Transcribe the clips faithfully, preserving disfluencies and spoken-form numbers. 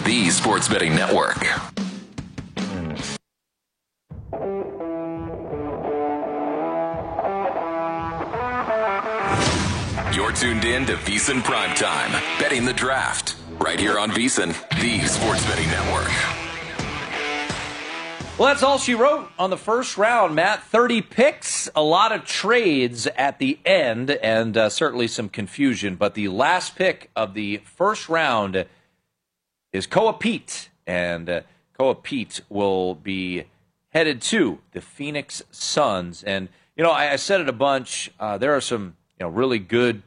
the Sports Betting Network. You're tuned in to VEASAN Primetime, betting the draft, right here on VEASAN, the Sports Betting Network. Well, that's all she wrote on the first round, Matt. thirty picks, a lot of trades at the end, and uh, certainly some confusion. But the last pick of the first round is Koa Pete, and uh, Koa Pete will be headed to the Phoenix Suns. And, you know, I, I said it a bunch. Uh, there are some, you know, really good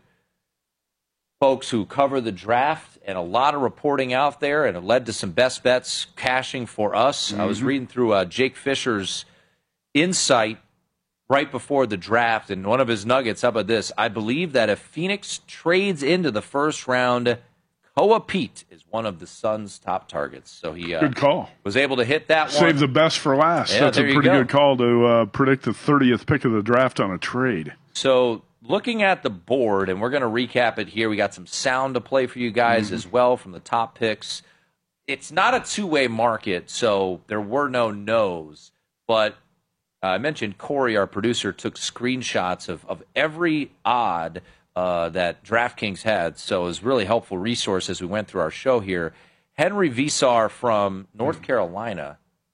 folks who cover the draft, and a lot of reporting out there, and it led to some best bets cashing for us. Mm-hmm. I was reading through uh, Jake Fisher's insight right before the draft, and one of his nuggets, how about this? I believe that if Phoenix trades into the first round, Koa Pete is one of the Suns' top targets. So he uh, good call. Was able to hit that Save one. Save the best for last. Yeah, That's a pretty go. good call to uh, predict the thirtieth pick of the draft on a trade. So looking at the board, and we're going to recap it here. We got some sound to play for you guys mm-hmm. as well from the top picks. It's not a two-way market, so there were no no's. But uh, I mentioned Corey, our producer, took screenshots of, of every odd uh, that DraftKings had. So it was a really helpful resource as we went through our show here. Henry Visar from North mm-hmm. Carolina,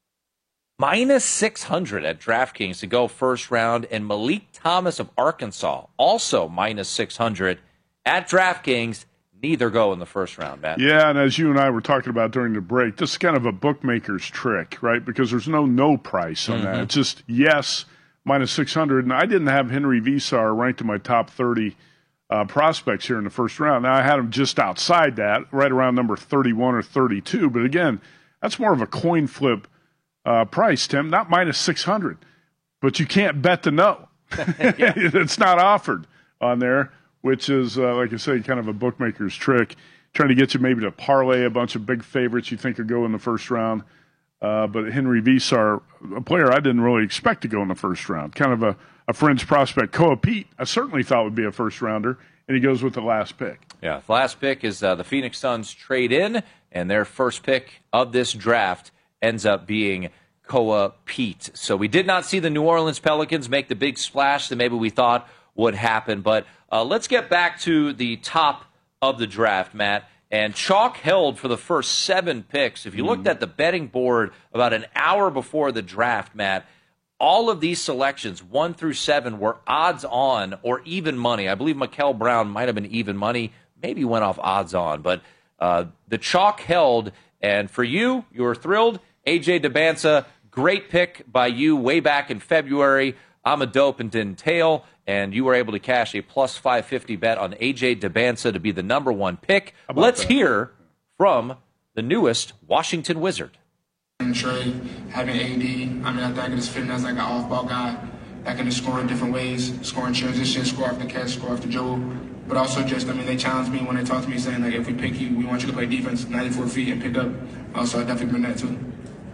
minus six hundred at DraftKings to go first round, and Malik Thomas of Arkansas, also minus six hundred at DraftKings. Neither go in the first round, Matt. Yeah, and as you and I were talking about during the break, this is kind of a bookmaker's trick, right? Because there's no no price on mm-hmm. that. It's just yes, minus six hundred. And I didn't have Henry Visar ranked in my top thirty uh, prospects here in the first round. Now, I had him just outside that, right around number thirty-one or thirty-two. But again, that's more of a coin flip Uh, price, Tim, not minus six hundred, but you can't bet the no. It's not offered on there, which is, uh, like I say, kind of a bookmaker's trick, trying to get you maybe to parlay a bunch of big favorites you think will go in the first round. Uh, but Henry Visar, a player I didn't really expect to go in the first round, kind of a, a fringe prospect. Koa Pete, I certainly thought would be a first rounder, and he goes with the last pick. Yeah, the last pick is uh, the Phoenix Suns trade in, and their first pick of this draft ends up being Koa Pete. So we did not see the New Orleans Pelicans make the big splash that maybe we thought would happen. But uh, let's get back to the top of the draft, Matt. And chalk held for the first seven picks. If you looked at the betting board about an hour before the draft, Matt, all of these selections, one through seven, were odds on or even money. I believe Mikel Brown might have been even money, maybe went off odds on. But uh, the chalk held, and for you, you were thrilled. A J Dybantsa, great pick by you way back in February. I'm a dope and didn't tail, and you were able to cash a plus five fifty bet on A J Dybantsa to be the number one pick. Let's that? hear from the newest Washington Wizard. Trey, having A D, I mean, I think I can just fit him as like an off-ball guy that can just score in different ways, score in transition, score off the catch, score off the dribble. But also just, I mean, they challenged me when they talked to me saying, like, if we pick you, we want you to play defense ninety-four feet and pick up. Also, I definitely bring that too.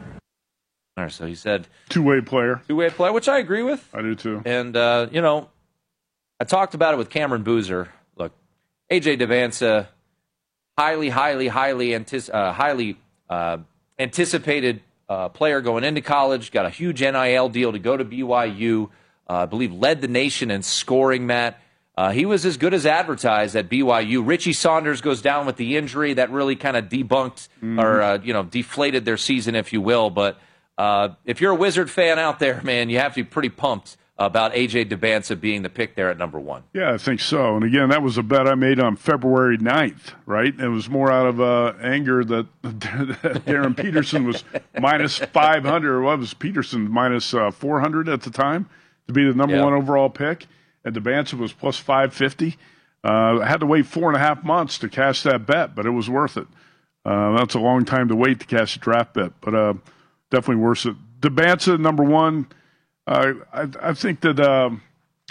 All right, so he said two-way player. Two-way player, which I agree with. I do too. And, uh, you know, I talked about it with Cameron Boozer. Look, A J Dybantsa, highly, highly, highly, antici- uh, highly uh, anticipated uh, player going into college, got a huge N I L deal to go to B Y U. Uh, I believe led the nation in scoring, Matt. Uh, he was as good as advertised at B Y U. Richie Saunders goes down with the injury. That really kind of debunked mm-hmm. or, uh, you know, deflated their season, if you will. But uh, if you're a Wizard fan out there, man, you have to be pretty pumped about A J Dybantsa being the pick there at number one. Yeah, I think so. And again, that was a bet I made on February ninth, right? It was more out of uh, anger that Darren Peterson was minus five hundred, or what was Peterson, minus uh, four hundred at the time to be the number yep. one overall pick. And Dybantsa was plus five fifty. Uh, I had to wait four and a half months to cash that bet, but it was worth it. Uh, that's a long time to wait to cash a draft bet, but uh, definitely worth it. Dybantsa, number one. Uh, I, I think that um,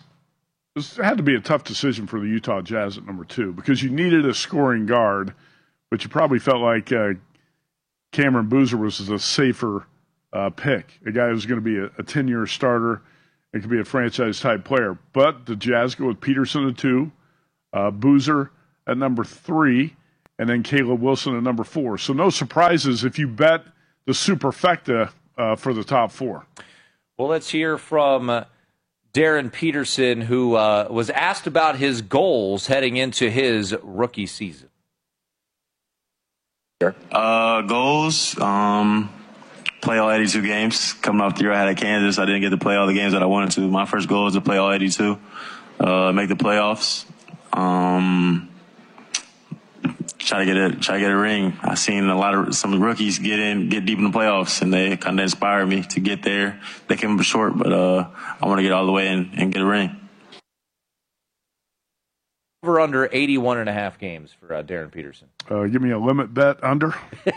this had to be a tough decision for the Utah Jazz at number two because you needed a scoring guard, but you probably felt like uh, Cameron Boozer was a safer uh, pick, a guy who's going to be a, a ten-year starter. It could be a franchise-type player. But the Jazz go with Peterson at two, uh, Boozer at number three, and then Caleb Wilson at number four. So no surprises if you bet the superfecta uh, for the top four. Well, let's hear from uh, Darren Peterson, who uh, was asked about his goals heading into his rookie season. Uh, goals, um, play all eighty-two games. Coming off the year I had at Kansas, I didn't get to play all the games that I wanted to. My first goal is to play all eighty-two, uh, make the playoffs, um, try to get a try to get a ring. I've seen a lot of some rookies get in, get deep in the playoffs, and they kind of inspire me to get there. They came up short, but uh, I want to get all the way in and get a ring. Over under eighty-one and a half games for uh, Darren Peterson. Uh, give me a limit bet under.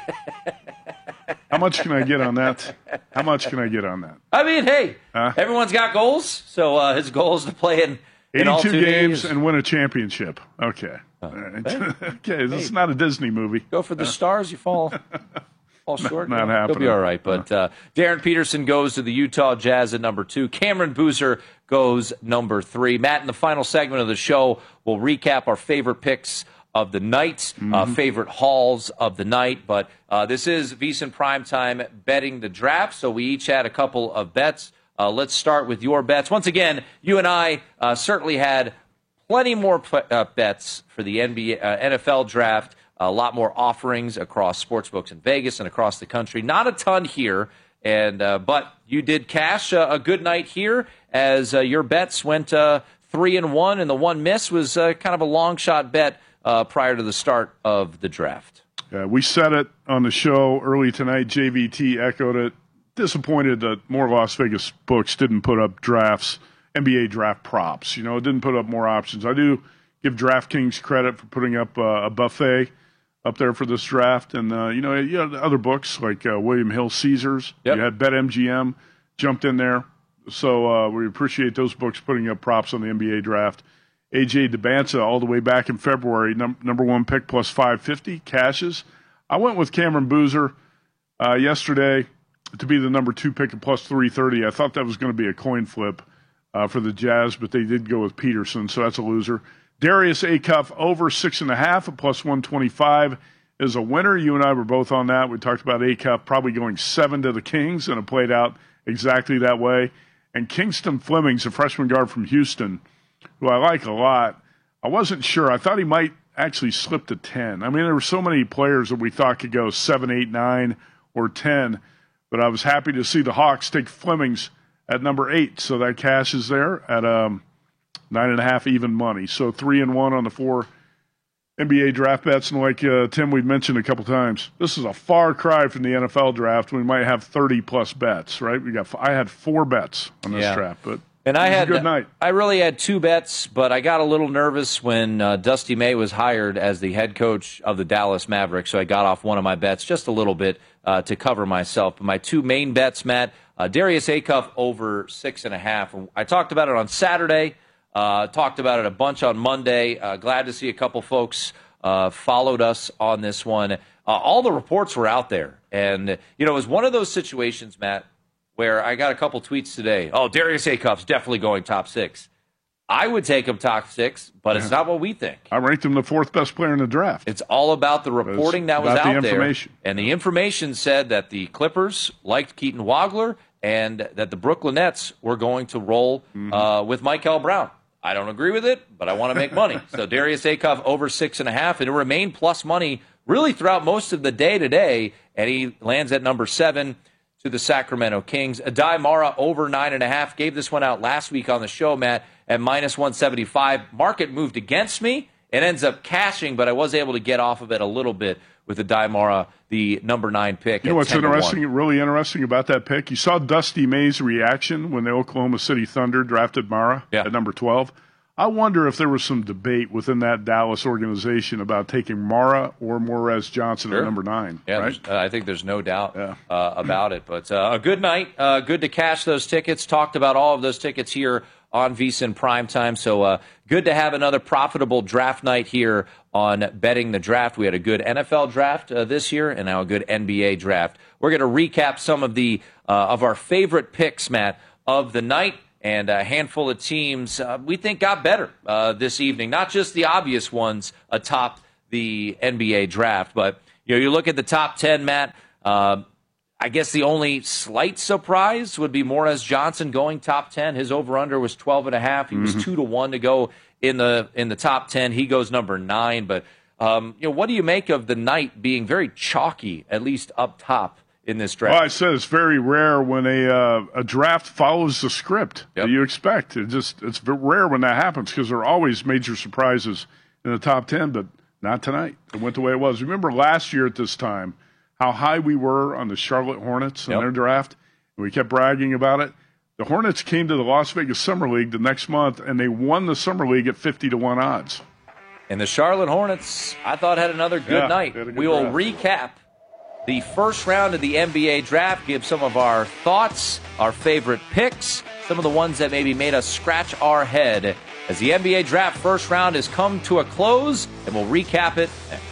How much can I get on that? How much can I get on that? I mean, hey, huh? Everyone's got goals, so uh, his goal is to play in, in all two eighty-two games days. and win a championship. Okay. Oh, All right. hey. Okay, this Hey. is not a Disney movie. Go for the stars, you fall fall short. not You'll happening. be all right. But uh, Darren Peterson goes to the Utah Jazz at number two. Cameron Boozer goes number three. Matt, in the final segment of the show, we'll recap our favorite picks of the night, mm-hmm. uh, favorite hauls of the night. But uh, this is VSiN Primetime betting the draft, so we each had a couple of bets. Uh, let's start with your bets. Once again, you and I uh, certainly had plenty more pl- uh, bets for the N B A, uh, N F L draft, a lot more offerings across sportsbooks in Vegas and across the country. Not a ton here, and uh, but you did cash uh, a good night here as uh, your bets went uh, three and one, and the one miss was uh, kind of a long shot bet uh, prior to the start of the draft. Yeah, we said it on the show early tonight. J V T echoed it. Disappointed that more Las Vegas books didn't put up drafts, N B A draft props. You know, it didn't put up more options. I do give DraftKings credit for putting up uh, a buffet up there for this draft. And, uh, you know, you had other books like uh, William Hill Caesars. Yep. You had BetMGM jumped in there. So uh, we appreciate those books putting up props on the N B A draft. A J Debanza all the way back in February, num- number one pick plus five fifty, cashes. I went with Cameron Boozer uh, yesterday to be the number two pick at plus three thirty. I thought that was going to be a coin flip uh, for the Jazz, but they did go with Peterson, so that's a loser. Darius Acuff over six and a half at plus one twenty-five is a winner. You and I were both on that. We talked about Acuff probably going seven to the Kings, and it played out exactly that way. And Kingston Fleming's a freshman guard from Houston, who I like a lot. I wasn't sure. I thought he might actually slip to ten. I mean, there were so many players that we thought could go seven, eight, nine, or ten. But I was happy to see the Hawks take Fleming's at number eight. So that cash is there at um, nine and a half even money. So three and one on the four N B A draft bets. And like uh, Tim, we've mentioned a couple times, this is a far cry from the N F L draft. We might have thirty plus bets, right? We got. I had four bets on this Yeah. draft, but And I it was had a good night. I really had two bets, but I got a little nervous when uh, Dusty May was hired as the head coach of the Dallas Mavericks, so I got off one of my bets just a little bit uh, to cover myself. But my two main bets, Matt, uh, Darius Acuff over six and a half. I talked about it on Saturday, uh, talked about it a bunch on Monday. Uh, glad to see a couple folks uh, followed us on this one. Uh, all the reports were out there, and you know it was one of those situations, Matt, where I got a couple tweets today. Oh, Darius Acuff's definitely going top six. I would take him top six, but it's not what we think. I ranked him the fourth best player in the draft. It's all about the reporting that was about out the there. information. And the information said that the Clippers liked Keaton Wagler and that the Brooklyn Nets were going to roll Mm-hmm. uh, with Michael Brown. I don't agree with it, but I want to make money. So Darius Acuff over six and a half, and it remained plus money really throughout most of the day today, and he lands at number seven to the Sacramento Kings. Adai Mara over nine and a half. Gave this one out last week on the show, Matt, at minus one seventy-five. Market moved against me. It ends up cashing, but I was able to get off of it a little bit with Adai Mara, the number nine pick. You know at what's ten to one. interesting, really interesting about that pick? You saw Dusty May's reaction when the Oklahoma City Thunder drafted Mara Yeah. at number twelve. I wonder if there was some debate within that Dallas organization about taking Mara or Morez Johnson Sure. at number nine. Yeah, right? there's- uh, I think there's no doubt Yeah. uh, about it. But uh, a good night. Uh, good to cash those tickets. Talked about all of those tickets here on VSiN Primetime. So uh, good to have another profitable draft night here on Betting the Draft. We had a good N F L draft uh, this year and now a good N B A draft. We're going to recap some of the uh, of our favorite picks, Matt, of the night. And a handful of teams uh, we think got better uh, this evening. Not just the obvious ones atop the N B A draft. But, you know, you look at the top ten, Matt, uh, I guess the only slight surprise would be Morez Johnson going top ten. His over-under was twelve and a half. He was mm-hmm. two to one to go in the in the top ten. He goes number nine. But, um, you know, what do you make of the night being very chalky, at least up top in this draft? Well, I said it's very rare when a uh, a draft follows the script yep. that you expect. It just it's rare when that happens because there are always major surprises in the top ten, but not tonight. It went the way it was. Remember last year at this time, how high we were on the Charlotte Hornets in yep. their draft, and we kept bragging about it. The Hornets came to the Las Vegas Summer League the next month, and they won the Summer League at fifty to one odds. And the Charlotte Hornets, I thought, had another good yeah, night. Good we will draft. recap the first round of the N B A draft, give some of our thoughts, our favorite picks, some of the ones that maybe made us scratch our head as the N B A draft first round has come to a close, and we'll recap it next.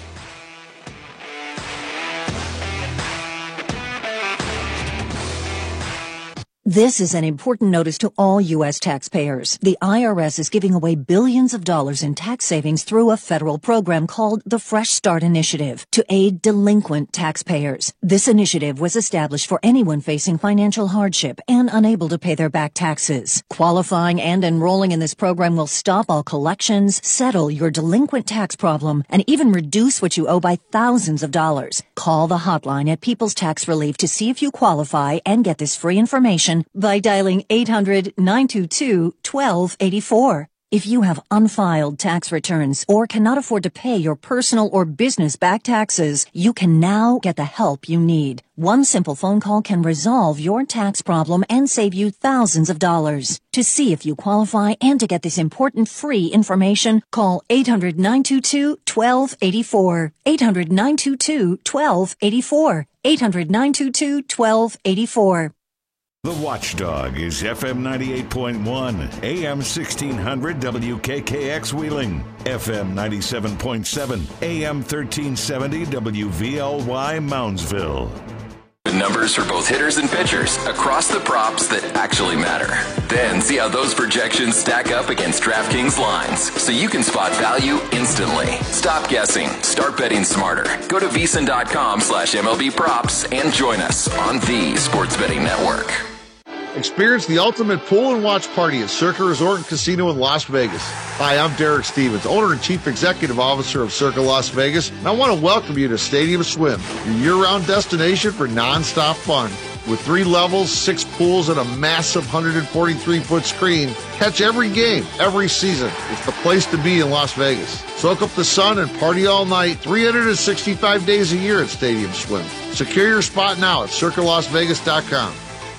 This is an important notice to all U S taxpayers. The I R S is giving away billions of dollars in tax savings through a federal program called the Fresh Start Initiative to aid delinquent taxpayers. This initiative was established for anyone facing financial hardship and unable to pay their back taxes. Qualifying and enrolling in this program will stop all collections, settle your delinquent tax problem, and even reduce what you owe by thousands of dollars. Call the hotline at People's Tax Relief to see if you qualify and get this free information by dialing eight hundred, nine two two, one two eight four. If you have unfiled tax returns or cannot afford to pay your personal or business back taxes, you can now get the help you need. One simple phone call can resolve your tax problem and save you thousands of dollars. To see if you qualify and to get this important free information, call eight hundred, nine two two, one two eight four. eight hundred, nine two two, one two eight four. eight hundred, nine two two, one two eight four. The Watchdog is F M ninety-eight point one, A M sixteen hundred W K K X Wheeling, F M ninety-seven point seven, A M thirteen seventy W V L Y Moundsville. Numbers for both hitters and pitchers across the props that actually matter. Then see how those projections stack up against DraftKings lines so you can spot value instantly. Stop guessing. Start betting smarter. Go to VSiN.com slash MLB props and join us on the Sports Betting Network. Experience the ultimate pool and watch party at Circa Resort and Casino in Las Vegas. Hi, I'm Derek Stevens, owner and chief executive officer of Circa Las Vegas, and I want to welcome you to Stadium Swim, your year-round destination for non-stop fun. With three levels, six pools, and a massive one hundred forty-three foot screen, catch every game, every season. It's the place to be in Las Vegas. Soak up the sun and party all night, three hundred sixty-five days a year at Stadium Swim. Secure your spot now at circa las vegas dot com.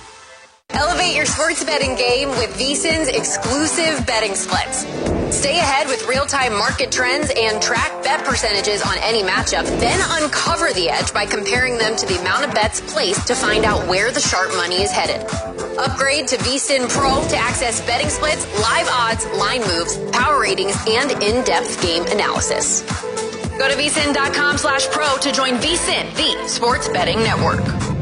Elevate your sports betting game with VSiN's exclusive betting splits. Stay ahead with real-time market trends and track bet percentages on any matchup, then uncover the edge by comparing them to the amount of bets placed to find out where the sharp money is headed. Upgrade to VSiN Pro to access betting splits, live odds, line moves, power ratings, and in-depth game analysis. Go to VSiN.com slash pro to join VSiN, the sports betting network.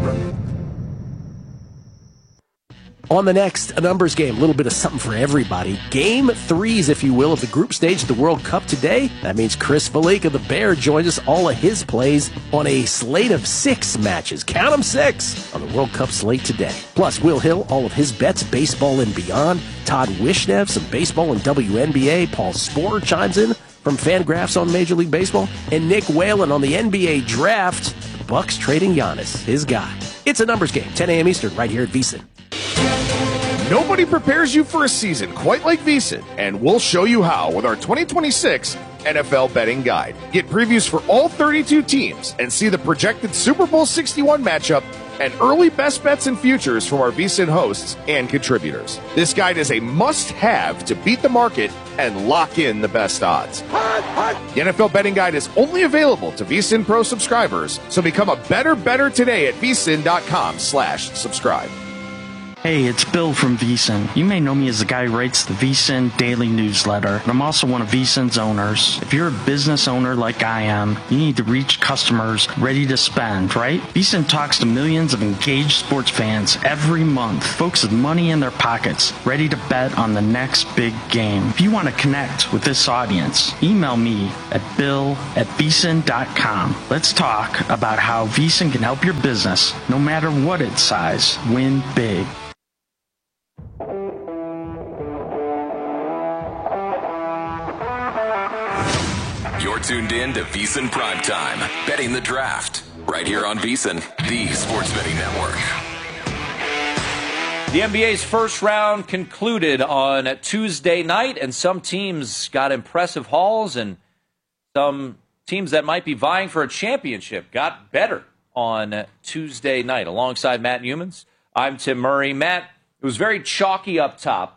On the next numbers game, a little bit of something for everybody. Game threes, if you will, of the group stage of the World Cup today. That means Chris Valika, the Bear, joins us all of his plays on a slate of six matches. Count them, six on the World Cup slate today. Plus, Will Hill, all of his bets, baseball and beyond. Todd Wishnev, some baseball and W N B A. Paul Sporer chimes in from Fangraphs on Major League Baseball. And Nick Whalen on the N B A draft. The Bucks trading Giannis, his guy. It's a numbers game, ten a.m. Eastern, right here at VSiN. Nobody prepares you for a season quite like VSiN, and we'll show you how with our twenty twenty-six N F L Betting Guide. Get previews for all thirty-two teams and see the projected Super Bowl sixty-one matchup and early best bets and futures from our VSiN hosts and contributors. This guide is a must-have to beat the market and lock in the best odds. The N F L Betting Guide is only available to VSiN Pro subscribers, so become a better better today at VSiN.com slash subscribe. Hey, it's Bill from VSiN. You may know me as the guy who writes the VSiN daily newsletter, but I'm also one of VSiN's owners. If you're a business owner like I am, you need to reach customers ready to spend, right? VSiN talks to millions of engaged sports fans every month, folks with money in their pockets, ready to bet on the next big game. If you want to connect with this audience, email me at bill at vsin dot com. Let's talk about how VSiN can help your business, no matter what its size, win big. You're tuned in to VSiN Primetime, betting the draft, right here on VSiN, the sports betting network. The N B A's first round concluded on Tuesday night, and some teams got impressive hauls, and some teams that might be vying for a championship got better on Tuesday night. Alongside Matt Humans, I'm Tim Murray. Matt, it was very chalky up top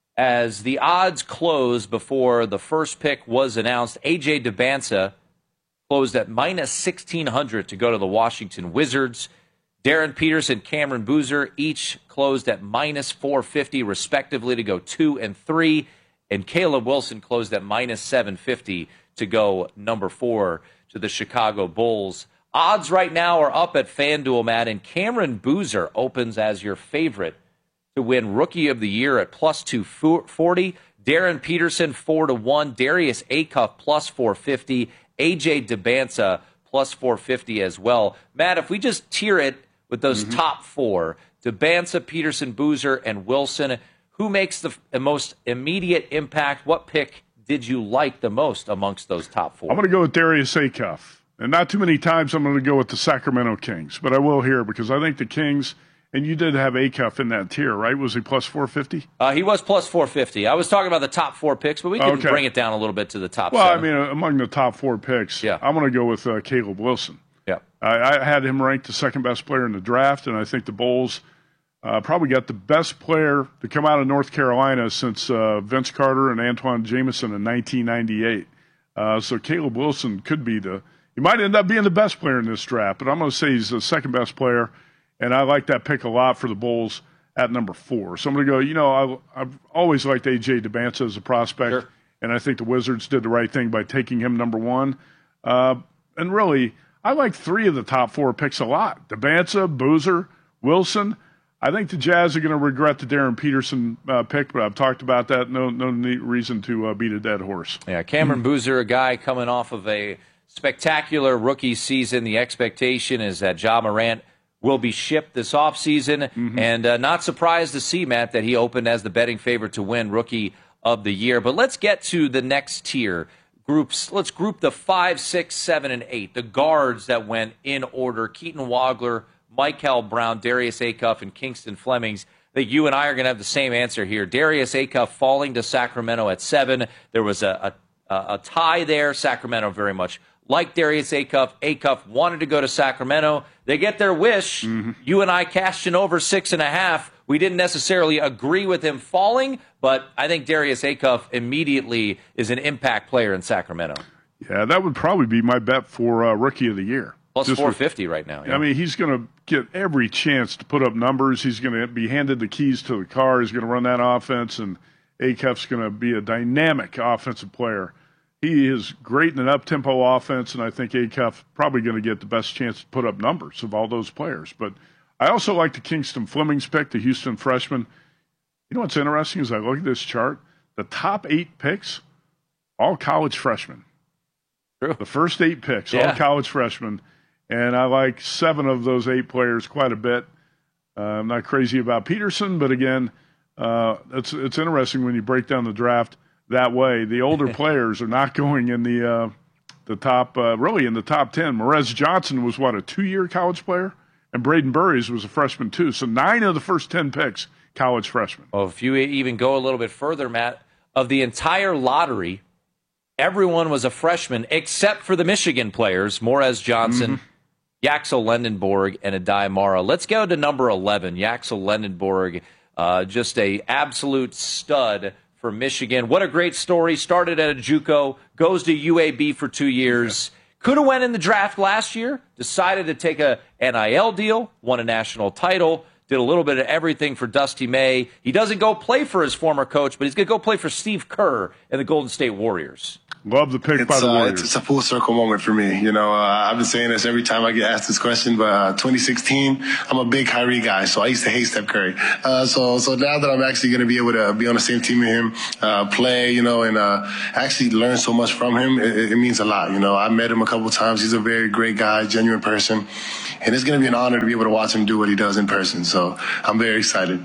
as the odds closed before the first pick was announced. A J Dybantsa closed at minus sixteen hundred to go to the Washington Wizards. Darren Peterson, Cameron Boozer each closed at minus four fifty respectively to go two and three. And Caleb Wilson closed at minus seven fifty to go number four to the Chicago Bulls. Odds right now are up at FanDuel, Matt, and Cameron Boozer opens as your favorite to win Rookie of the Year at plus two forty. Darren Peterson, four to one. Darius Acuff, plus four fifty. A J Dybantsa, plus four fifty as well. Matt, if we just tier it with those mm-hmm. top four, Dybantsa, Peterson, Boozer, and Wilson, who makes the, the most immediate impact? What pick did you like the most amongst those top four? I'm going to go with Darius Acuff. And not too many times I'm going to go with the Sacramento Kings, but I will here because I think the Kings... And you did have Acuff in that tier, right? Was he plus four fifty? Uh, he was plus four fifty. I was talking about the top four picks, but we can okay. bring it down a little bit to the top well, seven. Well, I mean, among the top four picks, yeah. I'm going to go with uh, Caleb Wilson. Yeah, I, I had him ranked the second best player in the draft, and I think the Bulls uh, probably got the best player to come out of North Carolina since uh, Vince Carter and Antoine Jameson in nineteen ninety-eight. Uh, so Caleb Wilson could be the – he might end up being the best player in this draft, but I'm going to say he's the second best player. And I like that pick a lot for the Bulls at number four. So I'm going to go, you know, I, I've always liked A J Dybantsa as a prospect, sure. and I think the Wizards did the right thing by taking him number one. Uh, and really, I like three of the top four picks a lot. Dybantsa, Boozer, Wilson. I think the Jazz are going to regret the Darren Peterson uh, pick, but I've talked about that. No no reason to uh, beat a dead horse. Yeah, Cameron mm-hmm. Boozer, a guy coming off of a spectacular rookie season. The expectation is that Ja Morant will be shipped this offseason, mm-hmm. and uh, not surprised to see, Matt, that he opened as the betting favorite to win Rookie of the Year. But let's get to the next tier. Groups. Let's group the five, six, seven, and eight, the guards that went in order. Keaton Wagler, Michael Brown, Darius Acuff, and Kingston Flemings. I think you and I are going to have the same answer here. Darius Acuff falling to Sacramento at seven. There was a, a, a tie there. Sacramento very much like Darius Acuff. Acuff wanted to go to Sacramento. They get their wish. Mm-hmm. You and I cashed in over six and a half. We didn't necessarily agree with him falling, but I think Darius Acuff immediately is an impact player in Sacramento. Yeah, that would probably be my bet for uh, Rookie of the Year. Plus Just four fifty with, right now. Yeah. I mean, he's going to get every chance to put up numbers. He's going to be handed the keys to the car. He's going to run that offense, and Acuff's going to be a dynamic offensive player. He is great in an up-tempo offense, and I think Acuff probably going to get the best chance to put up numbers of all those players. But I also like the Kingston Flemings pick, the Houston freshman. You know what's interesting is I look at this chart, the top eight picks, all college freshmen. True. The first eight picks, yeah. all college freshmen. And I like seven of those eight players quite a bit. Uh, I'm not crazy about Peterson, but again, uh, it's, it's interesting when you break down the draft that way. The older players are not going in the uh, the top, uh, really in the top ten. Morez Johnson was, what, a two-year college player? And Braden Burries was a freshman, too. So nine of the first ten picks, college freshmen. Well, if you even go a little bit further, Matt, of the entire lottery, everyone was a freshman except for the Michigan players, Morez Johnson, mm-hmm. Yaxel Lendenborg, and Adai Mara. Let's go to number eleven, Yaxel Lendenborg, uh, just a absolute stud for Michigan. What a great story. Started at a JUCO, goes to U A B for two years. Yeah. Could have went in the draft last year, decided to take a N I L deal, won a national title, did a little bit of everything for Dusty May. He doesn't go play for his former coach, but he's going to go play for Steve Kerr and the Golden State Warriors. Love the pick it's, by the uh, Warriors. It's, it's a full circle moment for me. You know, uh, I've been saying this every time I get asked this question, but uh, twenty sixteen, I'm a big Kyrie guy, so I used to hate Steph Curry. Uh, so so now that I'm actually going to be able to be on the same team with him, uh, play, you know, and uh, actually learn so much from him, it, it means a lot. You know, I met him a couple times. He's a very great guy, genuine person, and it's going to be an honor to be able to watch him do what he does in person. So I'm very excited.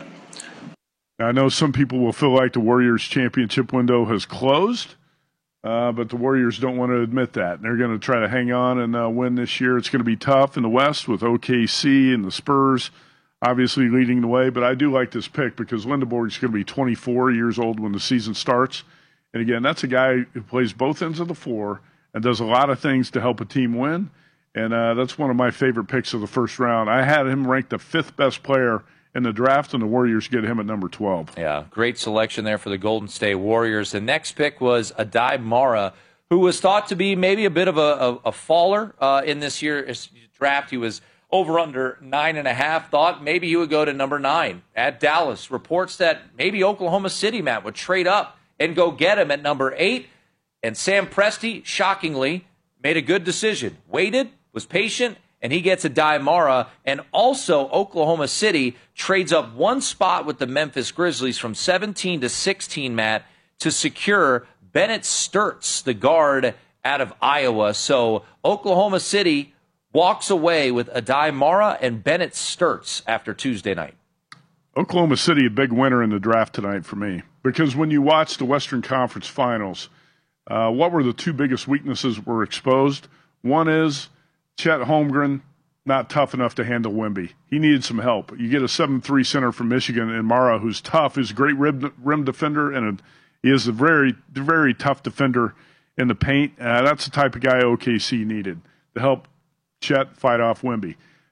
I know some people will feel like the Warriors championship window has closed. Uh, but the Warriors don't want to admit that. They're going to try to hang on and uh, win this year. It's going to be tough in the West with O K C and the Spurs obviously leading the way. But I do like this pick because Lindeborg is going to be twenty-four years old when the season starts. And, again, that's a guy who plays both ends of the floor and does a lot of things to help a team win. And uh, that's one of my favorite picks of the first round. I had him ranked the fifth best player in the draft, and the Warriors get him at number twelve. Yeah, great selection there for the Golden State Warriors. The next pick was Adai Mara, who was thought to be maybe a bit of a, a, a faller uh, in this year's draft. He was over under nine and a half. Thought maybe he would go to number nine at Dallas. Reports that maybe Oklahoma City, Matt, would trade up and go get him at number eight. And Sam Presti, shockingly, made a good decision. Waited, was patient, and he gets Adai Mara. And also, Oklahoma City trades up one spot with the Memphis Grizzlies from seventeen to sixteen, Matt, to secure Bennett Sturts, the guard out of Iowa. So Oklahoma City walks away with Adai Mara and Bennett Sturts after Tuesday night. Oklahoma City, a big winner in the draft tonight for me. Because when you watch the Western Conference Finals, uh, what were the two biggest weaknesses were exposed? One is Chet Holmgren, not tough enough to handle Wemby. He needed some help. You get a seven three center from Michigan in Mara, who's tough, who's a great rim, rim defender, and a, he is a very, very tough defender in the paint. Uh, that's the type of guy O K C needed to help Chet fight off Wemby.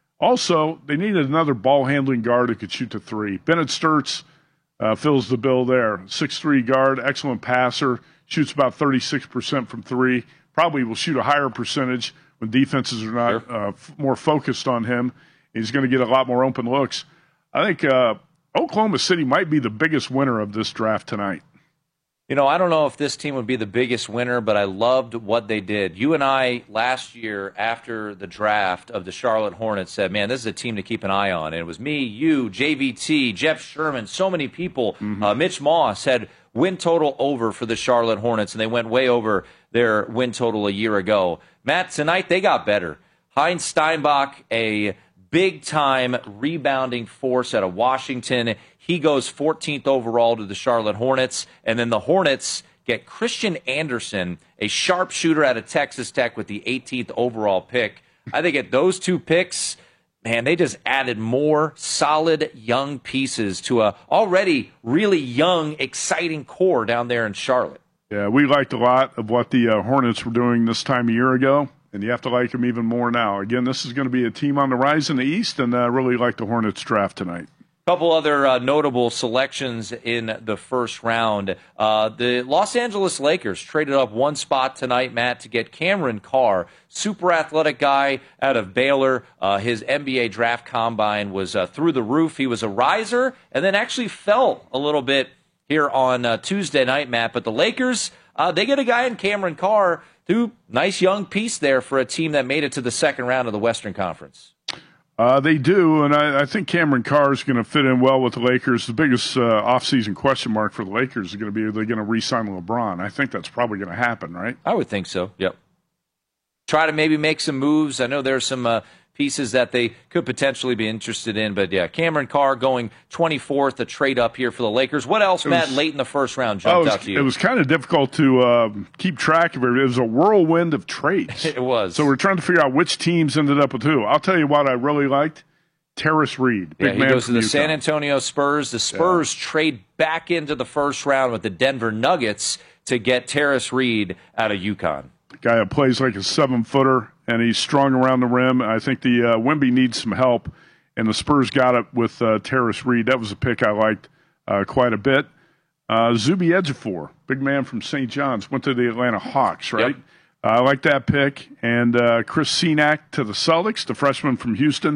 Also, they needed another ball-handling guard who could shoot the three. Bennett Sturts uh, fills the bill there. six three guard, excellent passer, shoots about thirty-six percent from three. Probably will shoot a higher percentage when defenses are not sure. uh, f- more focused on him. He's going to get a lot more open looks. I think uh, Oklahoma City might be the biggest winner of this draft tonight. You know, I don't know if this team would be the biggest winner, but I loved what they did. You and I, last year, after the draft of the Charlotte Hornets, said, man, this is a team to keep an eye on. And it was me, you, J V T, Jeff Sherman, so many people. Mm-hmm. Uh, Mitch Moss had win total over for the Charlotte Hornets, and they went way over their win total a year ago. Matt, tonight they got better. Heinz Steinbach, a big-time rebounding force out of Washington. He goes fourteenth overall to the Charlotte Hornets. And then the Hornets get Christian Anderson, a sharpshooter out of Texas Tech, with the eighteenth overall pick. I think at those two picks, man, they just added more solid young pieces to a already really young, exciting core down there in Charlotte. Yeah, we liked a lot of what the uh, Hornets were doing this time a year ago, and you have to like them even more now. Again, this is going to be a team on the rise in the East, and I uh, really like the Hornets draft tonight. Couple other uh, notable selections in the first round. Uh, the Los Angeles Lakers traded up one spot tonight, Matt, to get Cameron Carr, super athletic guy out of Baylor. Uh, his N B A draft combine was uh, through the roof. He was a riser and then actually fell a little bit here on uh, Tuesday night, Matt. But the Lakers, uh, they get a guy in Cameron Carr, who nice young piece there for a team that made it to the second round of the Western Conference. Uh, they do, and I, I think Cameron Carr is going to fit in well with the Lakers. The biggest uh, offseason question mark for the Lakers is going to be, are they going to re-sign LeBron? I think that's probably going to happen, right? I would think so, yep. Try to maybe make some moves. I know there's some uh, pieces that they could potentially be interested in, but yeah, Cameron Carr going twenty-fourth, a trade up here for the Lakers. What else, Matt, late in the first round jumped oh, was, out to you? It was kind of difficult to uh, keep track of it. It was a whirlwind of trades. It was. So we're trying to figure out which teams ended up with who. I'll tell you what I really liked. Terrace Reed. Big yeah, he man goes to the Utah. San Antonio Spurs. The Spurs yeah. trade back into the first round with the Denver Nuggets to get Terrace Reed out of UConn. Guy that plays like a seven-footer, and he's strong around the rim. I think the uh, Wemby needs some help, and the Spurs got it with uh, Terrace Reed. That was a pick I liked uh, quite a bit. Uh, Zuby Ejiofor, big man from Saint John's, went to the Atlanta Hawks, right? Yep. Uh, I like that pick. And uh, Chris Senac to the Celtics, the freshman from Houston.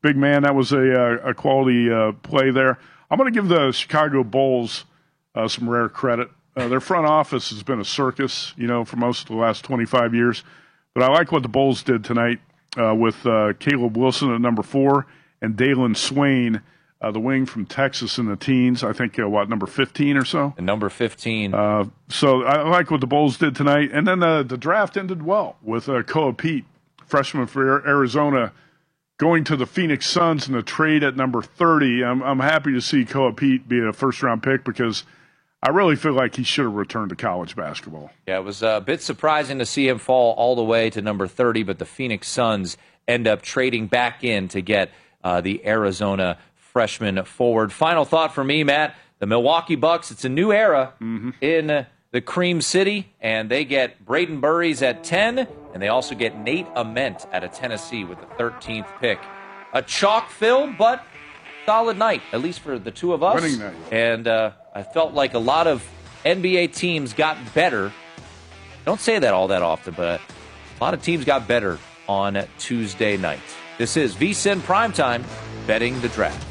big man. That was a, a quality uh, play there. I'm going to give the Chicago Bulls uh, some rare credit. Uh, their front office has been a circus, you know, for most of the last twenty-five years. But I like what the Bulls did tonight uh, with uh, Caleb Wilson at number four and Dalen Swain, uh, the wing from Texas in the teens. I think, uh, what, number fifteen or so? And number fifteen. Uh, so I like what the Bulls did tonight. And then uh, the draft ended well with uh, Koa Pete, freshman for Arizona, going to the Phoenix Suns in a trade at number thirty. I'm, I'm happy to see Koa Pete be a first-round pick because I really feel like he should have returned to college basketball. Yeah, it was a bit surprising to see him fall all the way to number thirty, but the Phoenix Suns end up trading back in to get uh, the Arizona freshman forward. Final thought for me, Matt, the Milwaukee Bucks, it's a new era mm-hmm. in the Cream City, and they get Braden Burries at ten, and they also get Nate Ament out of Tennessee with the thirteenth pick. A chalk-filled, but solid night, at least for the two of us. Winning night. And uh, I felt like a lot of N B A teams got better. Don't say that all that often, but a lot of teams got better on Tuesday night. This is VSiN Primetime, Betting the Draft.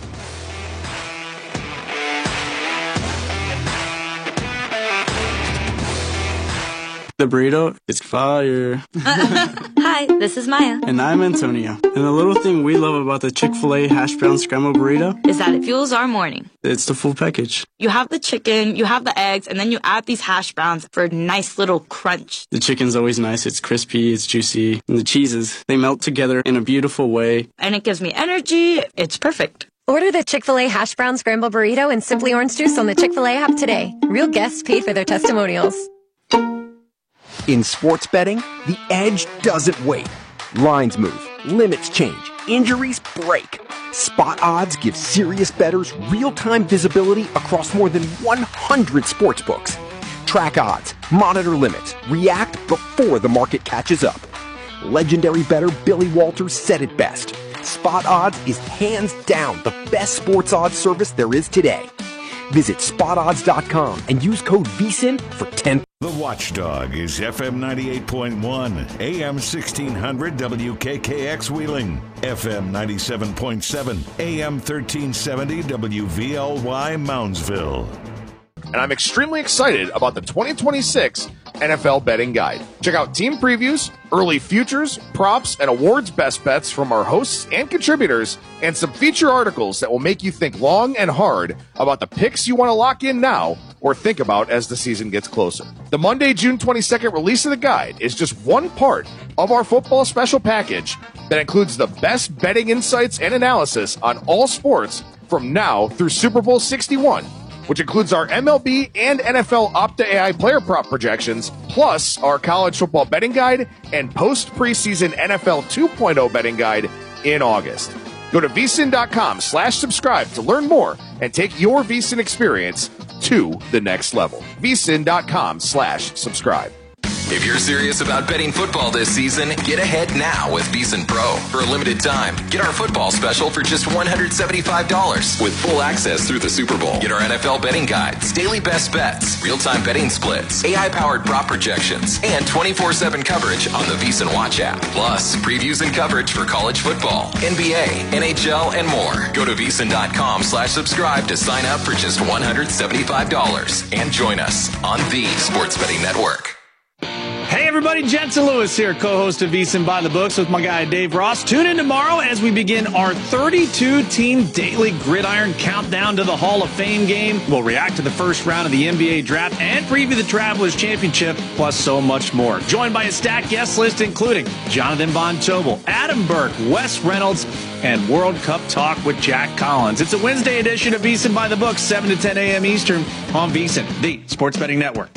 The burrito is fire. Hi, this is Maya. And I'm Antonio. And the little thing we love about the Chick-fil-A hash brown scrambled burrito is that it fuels our morning. It's the full package. You have the chicken, you have the eggs, and then you add these hash browns for a nice little crunch. The chicken's always nice. It's crispy, it's juicy. And the cheeses, they melt together in a beautiful way. And it gives me energy. It's perfect. Order the Chick-fil-A hash brown scrambled burrito and Simply Orange Juice on the Chick-fil-A app today. Real guests paid for their testimonials. In sports betting, the edge doesn't wait. Lines move, limits change, injuries break. Spot Odds gives serious bettors real-time visibility across more than one hundred sportsbooks. Track odds, monitor limits, react before the market catches up. Legendary bettor Billy Walters said it best. Spot Odds is hands down the best sports odds service there is today. Visit spot odds dot com and use code VSiN for ten percent. The Watchdog is F M ninety-eight point one, A M sixteen hundred W K K X Wheeling, F M ninety-seven point seven, A M thirteen seventy W V L Y Moundsville. And I'm extremely excited about the twenty twenty-six N F L Betting Guide. Check out team previews, early futures, props, and awards best bets from our hosts and contributors, and some feature articles that will make you think long and hard about the picks you want to lock in now or think about as the season gets closer. The Monday, June twenty-second release of the guide is just one part of our football special package that includes the best betting insights and analysis on all sports from now through Super Bowl sixty-one, which includes our M L B and N F L Opta A I player prop projections, plus our college football betting guide and post-preseason N F L two point oh betting guide in August. Go to vsin.com slash subscribe to learn more and take your VSiN experience to the next level. vsin.com slash subscribe. If you're serious about betting football this season, get ahead now with VSiN Pro. For a limited time, get our football special for just one hundred seventy-five dollars with full access through the Super Bowl. Get our N F L betting guides, daily best bets, real-time betting splits, A I-powered prop projections, and twenty-four seven coverage on the VSiN Watch app. Plus, previews and coverage for college football, N B A, N H L, and more. Go to vsin.com slash subscribe to sign up for just one hundred seventy-five dollars and join us on the Sports Betting Network. Hey everybody, Jensen Lewis here, co-host of VSiN by the Books with my guy Dave Ross. Tune in tomorrow as we begin our thirty-two team daily gridiron countdown to the Hall of Fame game. We'll react to the first round of the N B A draft and preview the Travelers Championship, plus so much more. Joined by a stacked guest list including Jonathan Von Tobel, Adam Burke, Wes Reynolds, and World Cup talk with Jack Collins. It's a Wednesday edition of VSiN by the Books, seven to ten a.m. Eastern on VSiN, the Sports Betting Network.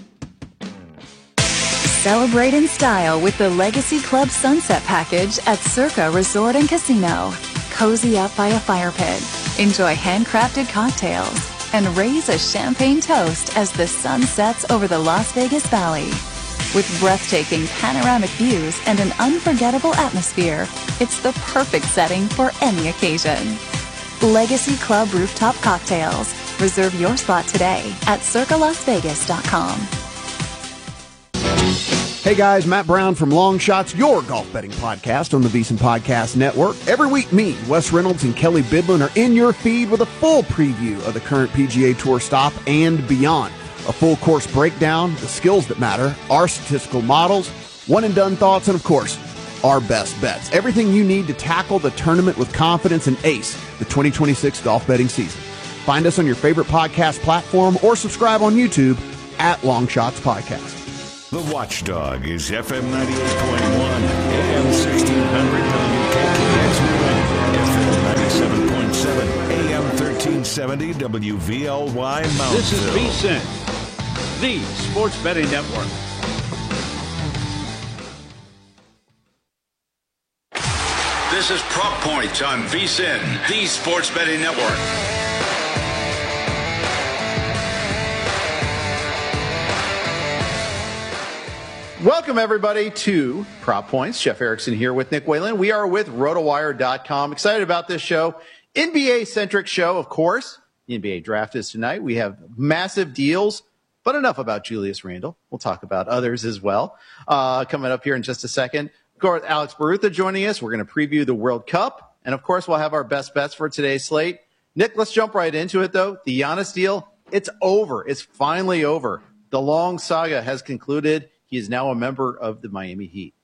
Celebrate in style with the Legacy Club Sunset Package at Circa Resort and Casino. Cozy up by a fire pit, enjoy handcrafted cocktails, and raise a champagne toast as the sun sets over the Las Vegas Valley. With breathtaking panoramic views and an unforgettable atmosphere, it's the perfect setting for any occasion. Legacy Club Rooftop Cocktails. Reserve your spot today at circa las vegas dot com. Hey guys, Matt Brown from Long Shots, your golf betting podcast on the VSiN Podcast Network. Every week, me, Wes Reynolds, and Kelly Bidlin are in your feed with a full preview of the current P G A Tour stop and beyond. A full course breakdown, the skills that matter, our statistical models, one-and-done thoughts, and of course, our best bets. Everything you need to tackle the tournament with confidence and ace the twenty twenty-six golf betting season. Find us on your favorite podcast platform or subscribe on YouTube at Long Shots Podcast. The Watchdog is F M ninety-eight point one, A M sixteen hundred W K K X Wheeling, F M ninety-seven point seven, A M thirteen seventy W V L Y Mountville. This is VSiN, the Sports Betting Network. This is Prop Points on VSiN, the Sports Betting Network. Welcome, everybody, to Prop Points. Jeff Erickson here with Nick Whalen. We are with RotoWire dot com. Excited about this show. N B A-centric show, of course. The N B A draft is tonight. We have massive deals, but enough about Julius Randle. We'll talk about others as well. Uh, coming up here in just a second. Of course, Alex Barutha joining us. We're going to preview the World Cup. And, of course, we'll have our best bets for today's slate. Nick, let's jump right into it, though. The Giannis deal, it's over. It's finally over. The long saga has concluded. He is now a member of the Miami Heat.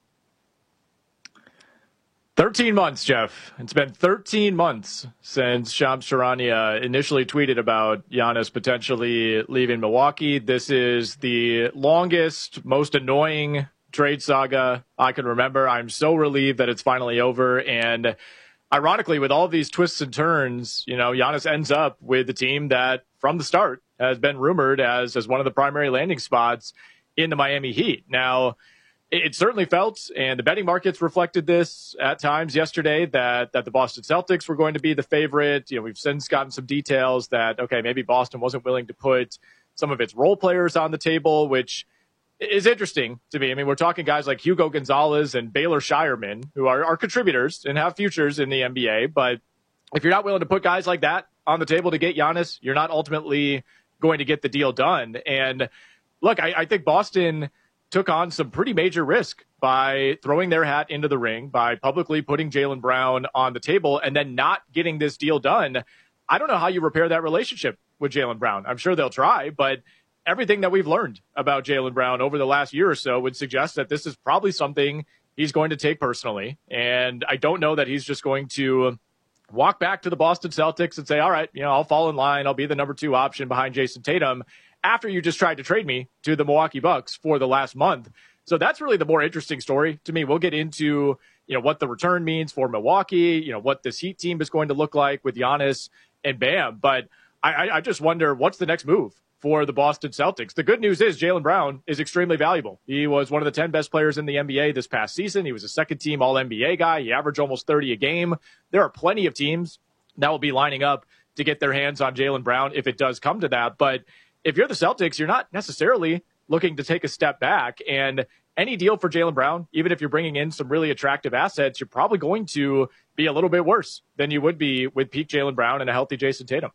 thirteen months, Jeff. It's been thirteen months since Shams Charania initially tweeted about Giannis potentially leaving Milwaukee. This is the longest, most annoying trade saga I can remember. I'm so relieved that it's finally over. And ironically, with all of these twists and turns, you know, Giannis ends up with the team that from the start has been rumored as, as one of the primary landing spots in the Miami Heat. Now, it, it certainly felt, and the betting markets reflected this at times yesterday, that that the Boston Celtics were going to be the favorite. You know, we've since gotten some details that, okay, maybe Boston wasn't willing to put some of its role players on the table, which is interesting to me. I mean, we're talking guys like Hugo Gonzalez and Baylor Shireman, who are, are contributors and have futures in the N B A. But if you're not willing to put guys like that on the table to get Giannis, you're not ultimately going to get the deal done. And look, I, I think Boston took on some pretty major risk by throwing their hat into the ring, by publicly putting Jaylen Brown on the table, and then not getting this deal done. I don't know how you repair that relationship with Jaylen Brown. I'm sure they'll try, but everything that we've learned about Jaylen Brown over the last year or so would suggest that this is probably something he's going to take personally. And I don't know that he's just going to walk back to the Boston Celtics and say, all right, you know, I'll fall in line. I'll be the number two option behind Jason Tatum, after you just tried to trade me to the Milwaukee Bucks for the last month. So that's really the more interesting story to me. We'll get into, you know, what the return means for Milwaukee, you know, what this Heat team is going to look like with Giannis and Bam. But I, I just wonder, what's the next move for the Boston Celtics? The good news is Jaylen Brown is extremely valuable. He was one of the ten best players in the N B A this past season. He was a second-team All N B A guy. He averaged almost thirty a game. There are plenty of teams that will be lining up to get their hands on Jaylen Brown if it does come to that. But if you're the Celtics, you're not necessarily looking to take a step back. And any deal for Jaylen Brown, even if you're bringing in some really attractive assets, you're probably going to be a little bit worse than you would be with peak Jaylen Brown and a healthy Jason Tatum.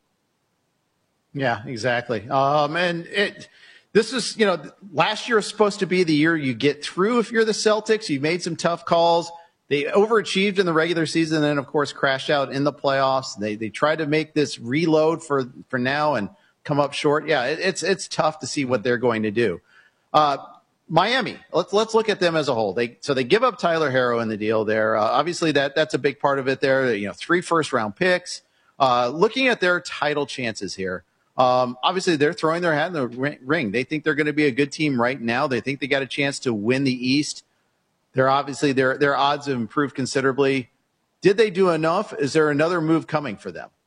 Yeah, exactly. Um, and it, this is, you know, last year was supposed to be the year you get through if you're the Celtics. You made some tough calls. They overachieved in the regular season and then, of course, crashed out in the playoffs. They they tried to make this reload for, for now and come up short. Yeah, it, it's it's tough to see what they're going to do. Uh, Miami, let's let's look at them as a whole. They so they give up Tyler Herro in the deal there. Uh, obviously, that that's a big part of it there. You know, three first round picks. Uh, looking at their title chances here, um, obviously they're throwing their hat in the ring. They think they're going to be a good team right now. They think they got a chance to win the East. They're obviously their their odds have improved considerably. Did they do enough? Is there another move coming for them?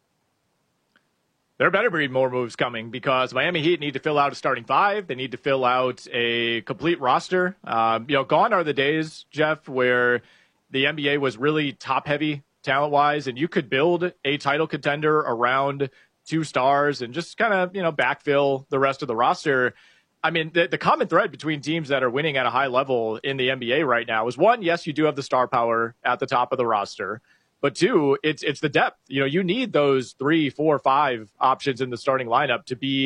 There better be more moves coming because Miami Heat need to fill out a starting five. They need to fill out a complete roster. Um, you know, gone are the days, Jeff, where the N B A was really top-heavy talent-wise, and you could build a title contender around two stars and just kind of, you know, backfill the rest of the roster. I mean, the, the common thread between teams that are winning at a high level in the N B A right now is, one, yes, you do have the star power at the top of the roster. But two, it's it's the depth. You know, you need those three, four, five options in the starting lineup to be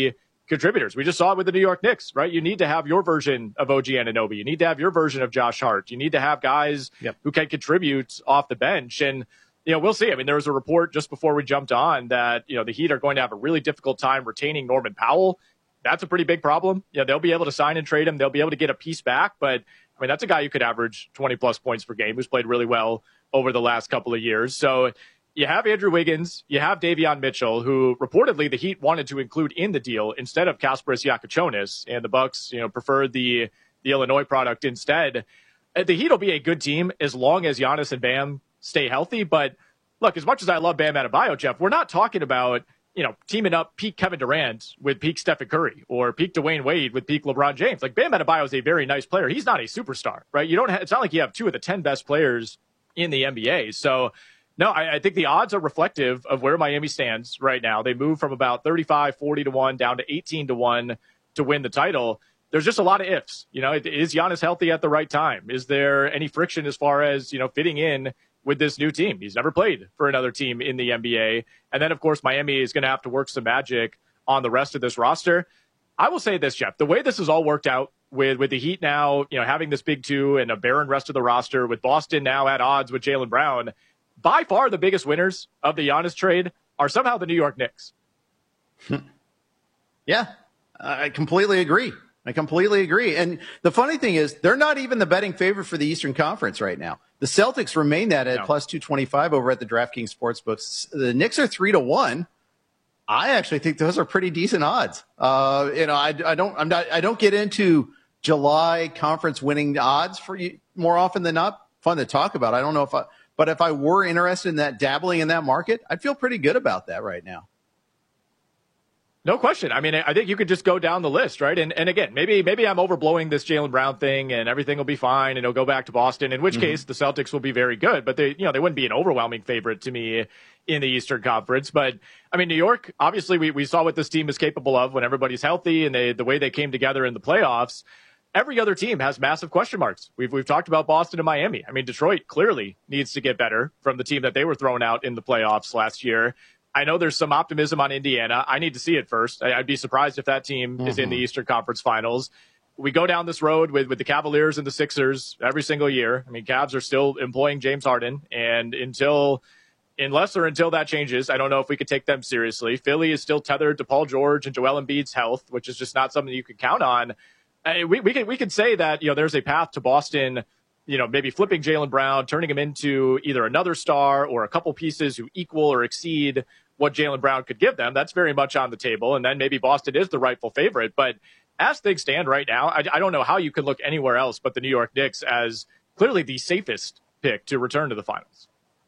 contributors. We just saw it with the New York Knicks, right? You need to have your version of O G Anunoby. You need to have your version of Josh Hart. You need to have guys yep. who can contribute off the bench. And, you know, we'll see. I mean, there was a report just before we jumped on that, you know, the Heat are going to have a really difficult time retaining Norman Powell. That's a pretty big problem. You know, they'll be able to sign and trade him. They'll be able to get a piece back. But, I mean, that's a guy who could average twenty plus points per game, who's played really well over the last couple of years. So you have Andrew Wiggins, you have Davion Mitchell, who reportedly the Heat wanted to include in the deal instead of Kasparas Jakučionis, and the Bucks, you know, preferred the the Illinois product instead. The Heat will be a good team as long as Giannis and Bam stay healthy. But look, as much as I love Bam Adebayo, Jeff, we're not talking about, you know, teaming up peak Kevin Durant with peak Stephen Curry or peak Dwayne Wade with peak LeBron James. Like, Bam Adebayo is a very nice player. He's not a superstar, right? You don't have, it's not like you have two of the ten best players in the N B A. So, no, I, I think the odds are reflective of where Miami stands right now. They moved from about thirty-five, forty to one down to eighteen to one to win the title. There's just a lot of ifs. You know, is Giannis healthy at the right time? Is there any friction as far as, you know, fitting in with this new team? He's never played for another team in the N B A. And then, of course, Miami is going to have to work some magic on the rest of this roster. I will say this, Jeff, the way this has all worked out with, with the Heat now, you know, having this big two and a barren rest of the roster, with Boston now at odds with Jaylen Brown, by far the biggest winners of the Giannis trade are somehow the New York Knicks. Yeah, I completely agree. I completely agree. And the funny thing is, they're not even the betting favorite for the Eastern Conference right now. The Celtics remain that at no. plus two twenty-five over at the DraftKings Sportsbooks. The Knicks are three to one. I actually think those are pretty decent odds. Uh, you know, I, I don't, I'm not, I don't get into July conference winning odds for you more often than not. Fun to talk about. I don't know if I, but if I were interested in that, dabbling in that market, I'd feel pretty good about that right now. No question. I mean, I think you could just go down the list, right? And and again, maybe maybe I'm overblowing this Jaylen Brown thing, and everything will be fine, and he'll go back to Boston. In which mm-hmm. case, the Celtics will be very good, but they, you know, they wouldn't be an overwhelming favorite to me in the Eastern Conference. But I mean, New York, obviously, we we saw what this team is capable of when everybody's healthy, and they the way they came together in the playoffs. Every other team has massive question marks. We've we've talked about Boston and Miami. I mean, Detroit clearly needs to get better from the team that they were thrown out in the playoffs last year. I know there's some optimism on Indiana. I need to see it first. I'd be surprised if that team mm-hmm. is in the Eastern Conference Finals. We go down this road with, with the Cavaliers and the Sixers every single year. I mean, Cavs are still employing James Harden, and until, unless or until that changes, I don't know if we could take them seriously. Philly is still tethered to Paul George and Joel Embiid's health, which is just not something you can count on. I, we we can we can say that, you know, there's a path to Boston, you know, maybe flipping Jaylen Brown, turning him into either another star or a couple pieces who equal or exceed what Jaylen Brown could give them. That's very much on the table. And then maybe Boston is the rightful favorite. But as things stand right now, I, I don't know how you could look anywhere else but the New York Knicks as clearly the safest pick to return to the finals.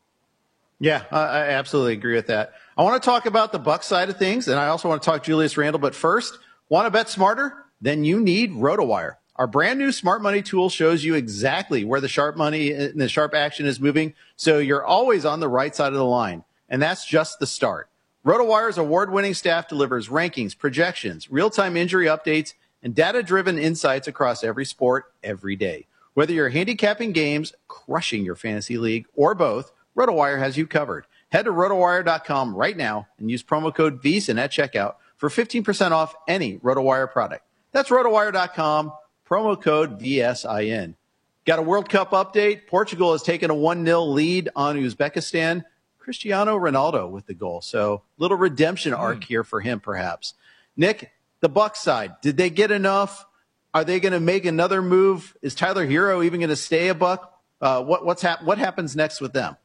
Yeah, I absolutely agree with that. I want to talk about the Bucks side of things, and I also want to talk Julius Randle. But first, want to bet smarter? Then you need RotoWire. Our brand new smart money tool shows you exactly where the sharp money and the sharp action is moving, so you're always on the right side of the line. And that's just the start. RotoWire's award-winning staff delivers rankings, projections, real-time injury updates, and data-driven insights across every sport every day. Whether you're handicapping games, crushing your fantasy league, or both, RotoWire has you covered. Head to rotowire dot com right now and use promo code VEASAN at checkout for fifteen percent off any RotoWire product. That's rotowire dot com, promo code V S I N. Got a World Cup update. Portugal has taken a one nil lead on Uzbekistan. Cristiano Ronaldo with the goal. So little redemption mm. arc here for him, perhaps. Nick, the Bucks side, did they get enough? Are they going to make another move? Is Tyler Hero even going to stay a Buck? Uh, what, what's hap- what happens next with them?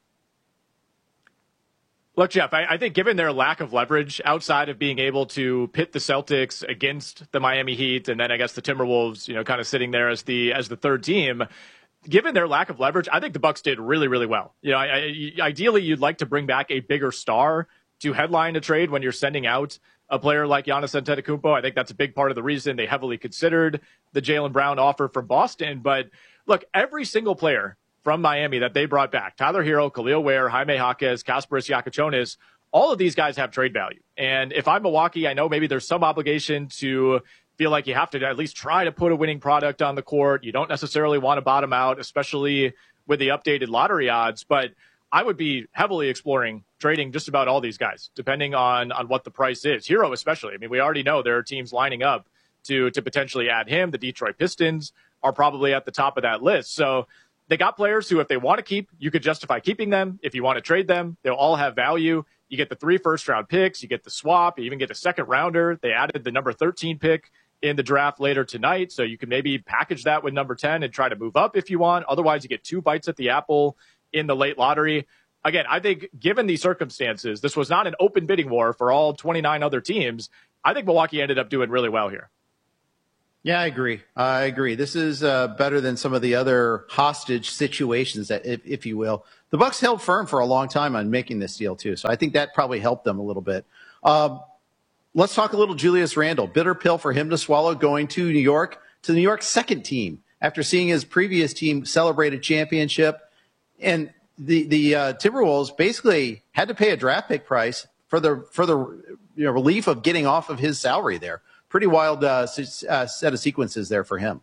Look, Jeff, I, I think given their lack of leverage outside of being able to pit the Celtics against the Miami Heat, and then I guess the Timberwolves, you know, kind of sitting there as the as the third team, given their lack of leverage, I think the Bucks did really, really well. You know, I, I, ideally, you'd like to bring back a bigger star to headline a trade when you're sending out a player like Giannis Antetokounmpo. I think that's a big part of the reason they heavily considered the Jaylen Brown offer from Boston. But look, every single player from Miami that they brought back, Tyler Hero, Khalil Ware, Jaime Jaquez, Kasparas Jakučionis, all of these guys have trade value. And if I'm Milwaukee, I know maybe there's some obligation to feel like you have to at least try to put a winning product on the court. You don't necessarily want to bottom out, especially with the updated lottery odds. But I would be heavily exploring trading just about all these guys, depending on, on what the price is. Hero especially. I mean, we already know there are teams lining up to to potentially add him. The Detroit Pistons are probably at the top of that list. So they got players who, if they want to keep, you could justify keeping them. If you want to trade them, they'll all have value. You get the three first-round picks. You get the swap. You even get a second-rounder. They added the number thirteen pick in the draft later tonight, so you can maybe package that with number ten and try to move up if you want. Otherwise, you get two bites at the apple in the late lottery. Again, I think given these circumstances, this was not an open bidding war for all twenty-nine other teams. I think Milwaukee ended up doing really well here. Yeah, I agree. I agree. This is uh, better than some of the other hostage situations, that, if, if you will. The Bucks held firm for a long time on making this deal, too. So I think that probably helped them a little bit. Um, let's talk a little Julius Randle. Bitter pill for him to swallow going to New York, to New York's second team, after seeing his previous team celebrate a championship. And the, the uh, Timberwolves basically had to pay a draft pick price for the, for the you know, relief of getting off of his salary there. Pretty wild uh, uh, set of sequences there for him.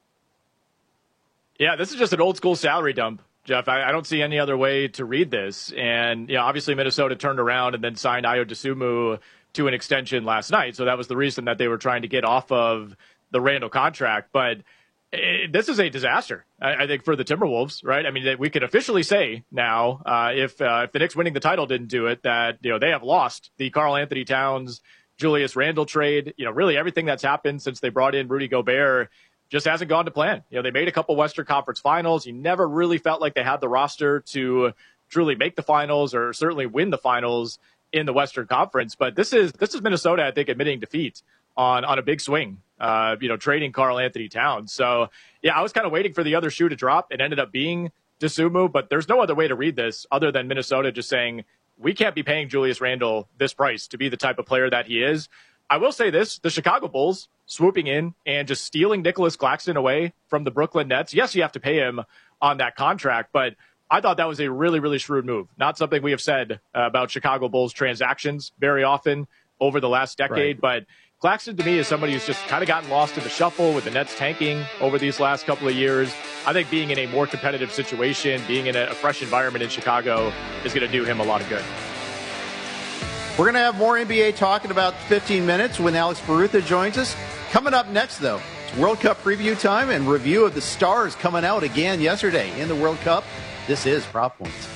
Yeah, this is just an old school salary dump, Jeff. I, I don't see any other way to read this. And, you know, obviously Minnesota turned around and then signed Ayo Dosunmu to an extension last night. So that was the reason that they were trying to get off of the Randle contract. But it, this is a disaster, I, I think, for the Timberwolves, right? I mean, we could officially say now, uh, if, uh, if the Knicks winning the title didn't do it, that, you know, they have lost the Karl Anthony Towns Julius Randle trade. You know, really everything that's happened since they brought in Rudy Gobert just hasn't gone to plan. You know, they made a couple Western Conference finals. You never really felt like they had the roster to truly make the finals or certainly win the finals in the Western Conference. But this is this is Minnesota, I think, admitting defeat on, on a big swing, uh, you know, trading Karl Anthony Towns. So, yeah, I was kind of waiting for the other shoe to drop. It ended up being Dosunmu, but there's no other way to read this other than Minnesota just saying, we can't be paying Julius Randle this price to be the type of player that he is. I will say this, the Chicago Bulls swooping in and just stealing Nicholas Claxton away from the Brooklyn Nets. Yes, you have to pay him on that contract, but I thought that was a really, really shrewd move. Not something we have said uh, about Chicago Bulls transactions very often over the last decade, right. But Claxton, to me, is somebody who's just kind of gotten lost in the shuffle with the Nets tanking over these last couple of years. I think being in a more competitive situation, being in a, a fresh environment in Chicago is going to do him a lot of good. We're going to have more N B A talk in about fifteen minutes when Alex Barutha joins us. Coming up next, though, it's World Cup preview time and review of the stars coming out again yesterday in the World Cup. This is Prop Points.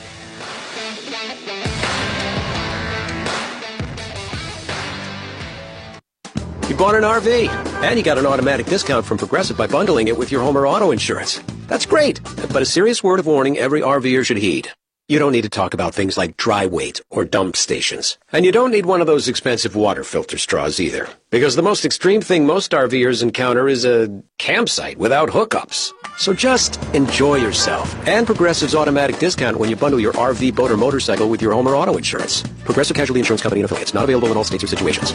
You bought an R V, and you got an automatic discount from Progressive by bundling it with your home or auto insurance. That's great, but a serious word of warning every RVer should heed. You don't need to talk about things like dry weight or dump stations. And you don't need one of those expensive water filter straws either. Because the most extreme thing most RVers encounter is a campsite without hookups. So just enjoy yourself. And Progressive's automatic discount when you bundle your R V, boat, or motorcycle with your home or auto insurance. Progressive Casualty Insurance Company and affiliates. Not available in all states or situations.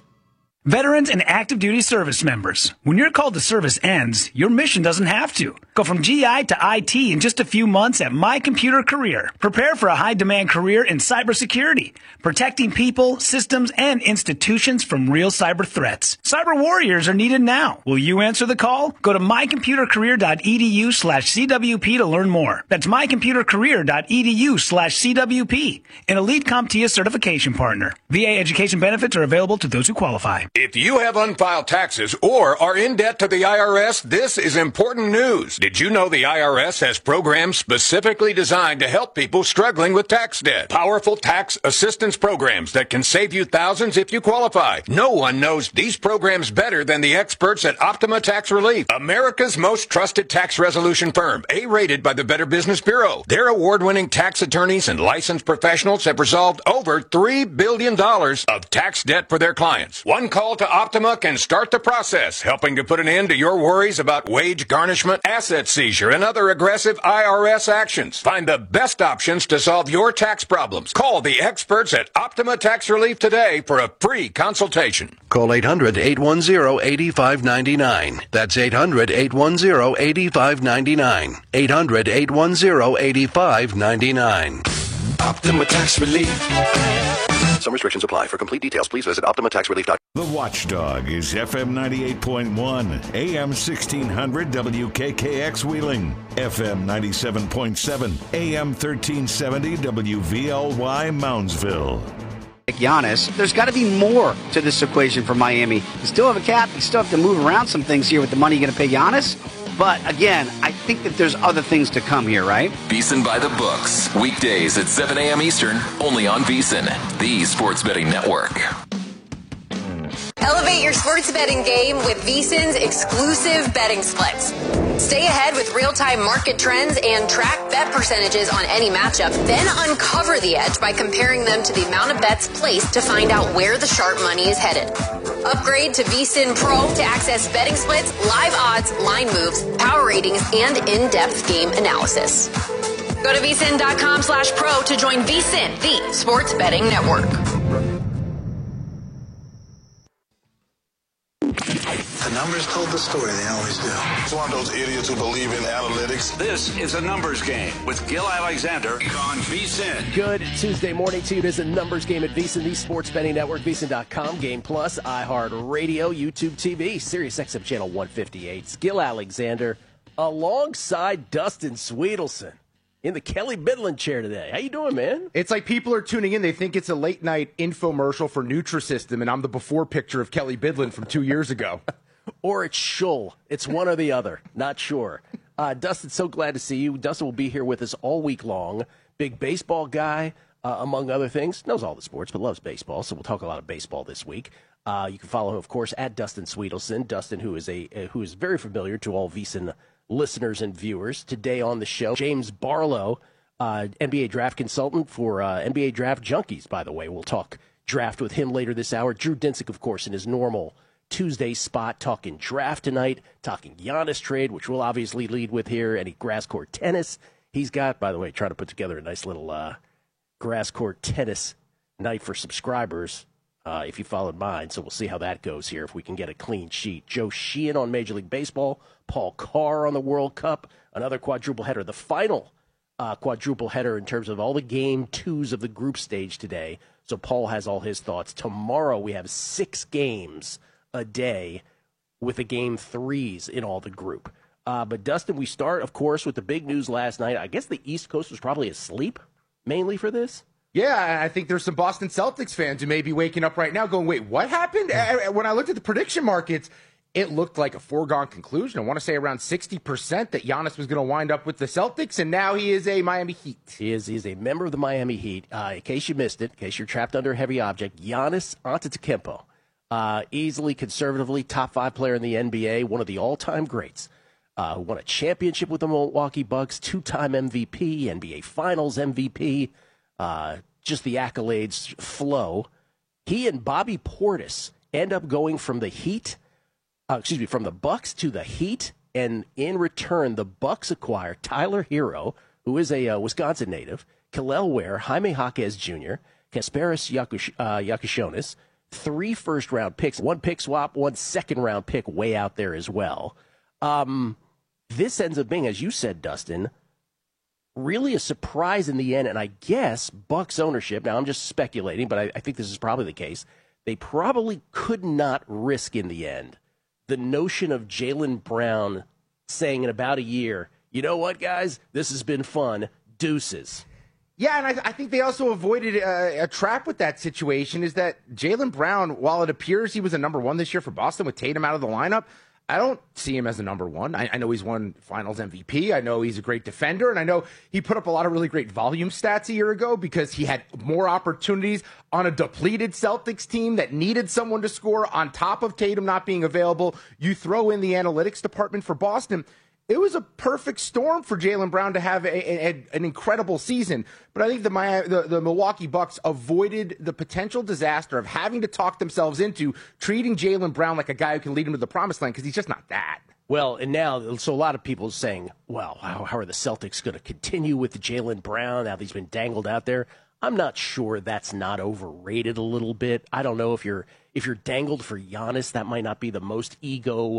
Veterans and active duty service members. When your call to service ends, your mission doesn't have to. Go from G I to I T in just a few months at My Computer Career. Prepare for a high-demand career in cybersecurity, protecting people, systems, and institutions from real cyber threats. Cyber warriors are needed now. Will you answer the call? Go to mycomputercareer.edu slash CWP to learn more. That's mycomputercareer.edu slash CWP. An elite CompTIA certification partner. V A education benefits are available to those who qualify. If you have unfiled taxes or are in debt to the I R S, this is important news. Did you know the I R S has programs specifically designed to help people struggling with tax debt? Powerful tax assistance programs that can save you thousands if you qualify. No one knows these programs better than the experts at Optima Tax Relief, America's most trusted tax resolution firm, A-rated by the Better Business Bureau. Their award-winning tax attorneys and licensed professionals have resolved over three billion dollars of tax debt for their clients. One call to Optima can start the process, helping to put an end to your worries about wage garnishment, asset seizure, and other aggressive I R S actions. Find the best options to solve your tax problems. Call the experts at Optima Tax Relief today for a free consultation. Call eight hundred, eight one zero, eight five nine nine. That's eight hundred, eight one zero, eight five nine nine. eight hundred, eight one zero, eight five nine nine. Optima Tax Relief. Some restrictions apply. For complete details, please visit Optima Tax Relief dot com. The Watchdog is F M ninety-eight point one, A M sixteen hundred W K K X Wheeling, F M ninety-seven point seven, A M thirteen seventy W V L Y Moundsville. Giannis, there's got to be more to this equation for Miami. You still have a cap. You still have to move around some things here with the money you're going to pay Giannis. But again, I think that there's other things to come here, right? VSiN by the books. Weekdays at seven a.m. Eastern, only on VSiN, the sports betting network. Elevate your sports betting game with VSiN's exclusive betting splits. Stay ahead with real-time market trends and track bet percentages on any matchup. Then uncover the edge by comparing them to the amount of bets placed to find out where the sharp money is headed. Upgrade to VSiN Pro to access betting splits, live odds, line moves, power ratings, and in-depth game analysis. Go to VSiN.com slash pro to join VSiN, the sports betting network. The numbers told the story, they always do. It's one of those idiots who believe in analytics. This is a numbers game with Gil Alexander on VSiN. Good Tuesday morning to you. It is a numbers game at VSiN, the sports betting network, VSiN dot com, Game Plus, iHeartRadio, YouTube T V, Sirius X M Channel one fifty-eight. It's Gil Alexander alongside Dustin Sweetelson in the Kelly Bidlin chair today. How you doing, man? It's like people are tuning in. They think it's a late night infomercial for Nutrisystem, and I'm the before picture of Kelly Bidlin from two years ago. Or it's Shull. It's one or the other. Not sure. Uh, Dustin, so glad to see you. Dustin will be here with us all week long. Big baseball guy, uh, among other things. Knows all the sports, but loves baseball, so we'll talk a lot of baseball this week. Uh, you can follow him, of course, at Dustin Sweetelson. Dustin, who is a uh, who is very familiar to all VSiN listeners and viewers. Today on the show, James Barlow, uh, N B A draft consultant for uh, N B A Draft Junkies, by the way. We'll talk draft with him later this hour. Drew Dinsick, of course, in his normal Tuesday spot, talking draft tonight, talking Giannis trade, which we'll obviously lead with here, any grass court tennis he's got. By the way, trying to put together a nice little uh, grass court tennis night for subscribers, uh, if you followed mine. So we'll see how that goes here, if we can get a clean sheet. Joe Sheehan on Major League Baseball, Paul Carr on the World Cup, another quadruple header, the final uh, quadruple header in terms of all the game twos of the group stage today. So Paul has all his thoughts. Tomorrow we have six games a day with the game threes in all the group. Uh, but, Dustin, we start, of course, with the big news last night. I guess the East Coast was probably asleep mainly for this. Yeah, I think there's some Boston Celtics fans who may be waking up right now going, wait, what happened? When I looked at the prediction markets, it looked like a foregone conclusion. I want to say around sixty percent that Giannis was going to wind up with the Celtics, and now he is a Miami Heat. He is, he is a member of the Miami Heat. Uh, in case you missed it, in case you're trapped under a heavy object, Giannis Antetokounmpo. Uh, easily, conservatively, top five player in the N B A, one of the all-time greats. Uh, won a championship with the Milwaukee Bucks, two-time M V P, N B A Finals M V P. Uh, just the accolades flow. He and Bobby Portis end up going from the Heat, uh, excuse me, from the Bucks to the Heat, and in return, the Bucks acquire Tyler Hero, who is a uh, Wisconsin native, Kel'el Ware, Jaime Jaquez Junior, Kasparis Yakush- uh, Yakushonis, three first-round picks, one pick swap, one second-round pick way out there as well. Um, this ends up being, as you said, Dustin, really a surprise in the end, and I guess Bucks ownership, now I'm just speculating, but I, I think this is probably the case, they probably could not risk in the end the notion of Jaylen Brown saying in about a year, you know what, guys, this has been fun, deuces. Yeah, and I, I think they also avoided a, a trap with that situation, is that Jaylen Brown, while it appears he was a number one this year for Boston with Tatum out of the lineup, I don't see him as a number one. I, I know he's won Finals M V P. I know he's a great defender, and I know he put up a lot of really great volume stats a year ago because he had more opportunities on a depleted Celtics team that needed someone to score on top of Tatum not being available. You throw in the analytics department for Boston. It was a perfect storm for Jaylen Brown to have a, a, an incredible season. But I think the, Miami, the the Milwaukee Bucks avoided the potential disaster of having to talk themselves into treating Jaylen Brown like a guy who can lead them to the promised land, because he's just not that. Well, and now, so a lot of people are saying, well, how, how are the Celtics going to continue with Jaylen Brown now that he's been dangled out there? I'm not sure that's not overrated a little bit. I don't know if you're if you're dangled for Giannis, that might not be the most ego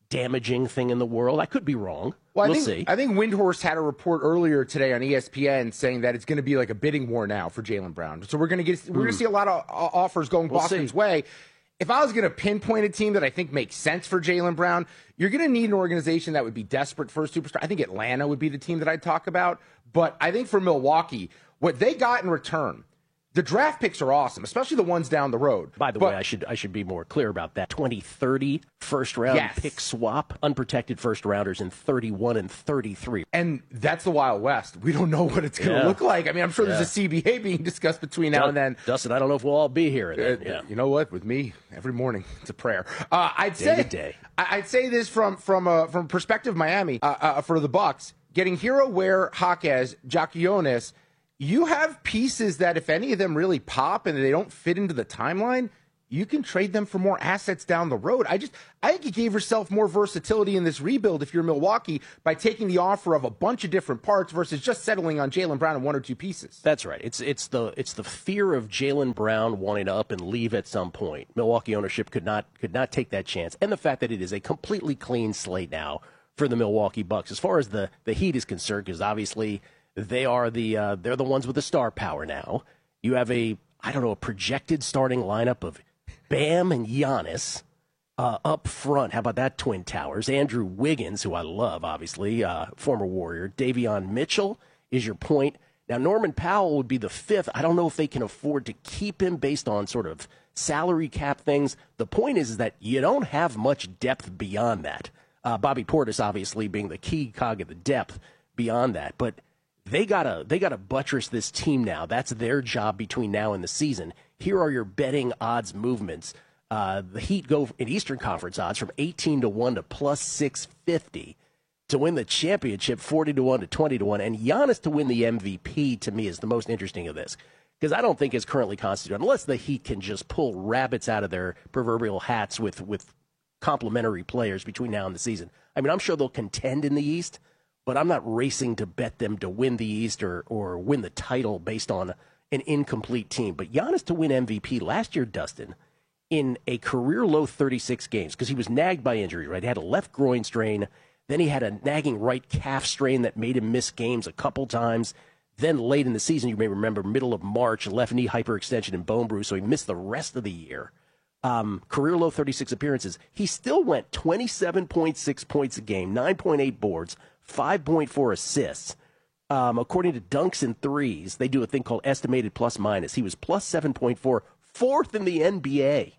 damaging thing in the world. I could be wrong. Well, I we'll think, see. I think Windhorst had a report earlier today on E S P N saying that it's going to be like a bidding war now for Jaylen Brown. So we're going to get we're going to see a lot of uh, offers going We'll Boston's see. way. If I was going to pinpoint a team that I think makes sense for Jaylen Brown, you're going to need an organization that would be desperate for a superstar. I think Atlanta would be the team that I'd talk about. But I think for Milwaukee, what they got in return, the draft picks are awesome, especially the ones down the road. By the But- way, I should I should be more clear about that. twenty thirty first round Yes. pick swap, unprotected first rounders in thirty-one and thirty-three. And that's the Wild West. We don't know what it's going to Yeah. look like. I mean, I'm sure Yeah. there's a C B A being discussed between now and then. Dustin, I don't know if we'll all be here. Then. Uh, Yeah. You know what? With me, every morning it's a prayer. Uh, I'd Day say to day. I- I'd say this from from uh, from perspective of Miami uh, uh, for the Bucks, getting Hero, Ware, Jaquez, Jokic. You have pieces that if any of them really pop and they don't fit into the timeline, you can trade them for more assets down the road. I just I think you gave yourself more versatility in this rebuild if you're Milwaukee by taking the offer of a bunch of different parts versus just settling on Jaylen Brown and one or two pieces. That's right. It's it's the it's the fear of Jaylen Brown wanting to up and leave at some point. Milwaukee ownership could not could not take that chance, and the fact that it is a completely clean slate now for the Milwaukee Bucks as far as the the Heat is concerned, because obviously they are the uh, they're the ones with the star power now. You have a I don't know a projected starting lineup of Bam and Giannis uh, up front. How about that, Twin Towers? Andrew Wiggins, who I love, obviously, uh, former Warrior. Davion Mitchell is your point. Now, Norman Powell would be the fifth. I don't know if they can afford to keep him based on sort of salary cap things. The point is, is that you don't have much depth beyond that. Uh, Bobby Portis, obviously, being the key cog of the depth beyond that. But they gotta they gotta buttress this team now. That's their job between now and the season. Here are your betting odds movements. Uh, the Heat go in Eastern Conference odds from eighteen to one to plus six fifty to win the championship, forty to one to twenty to one, and Giannis to win the M V P. To me is the most interesting of this, because I don't think it's currently constituted, unless the Heat can just pull rabbits out of their proverbial hats with with complementary players between now and the season. I mean, I'm sure they'll contend in the East, but I'm not racing to bet them to win the East or, or win the title based on an incomplete team. But Giannis to win M V P last year, Dustin, in a career-low thirty-six games, because he was nagged by injury, right? He had a left groin strain, then he had a nagging right calf strain that made him miss games a couple times. Then late in the season, you may remember, middle of March, left knee hyperextension and bone bruise, so he missed the rest of the year. Um, career low thirty-six appearances. He still went twenty-seven point six points a game, nine point eight boards, five point four assists. Um, according to Dunks and Threes, they do a thing called estimated plus minus. He was plus seven point four, fourth in the N B A,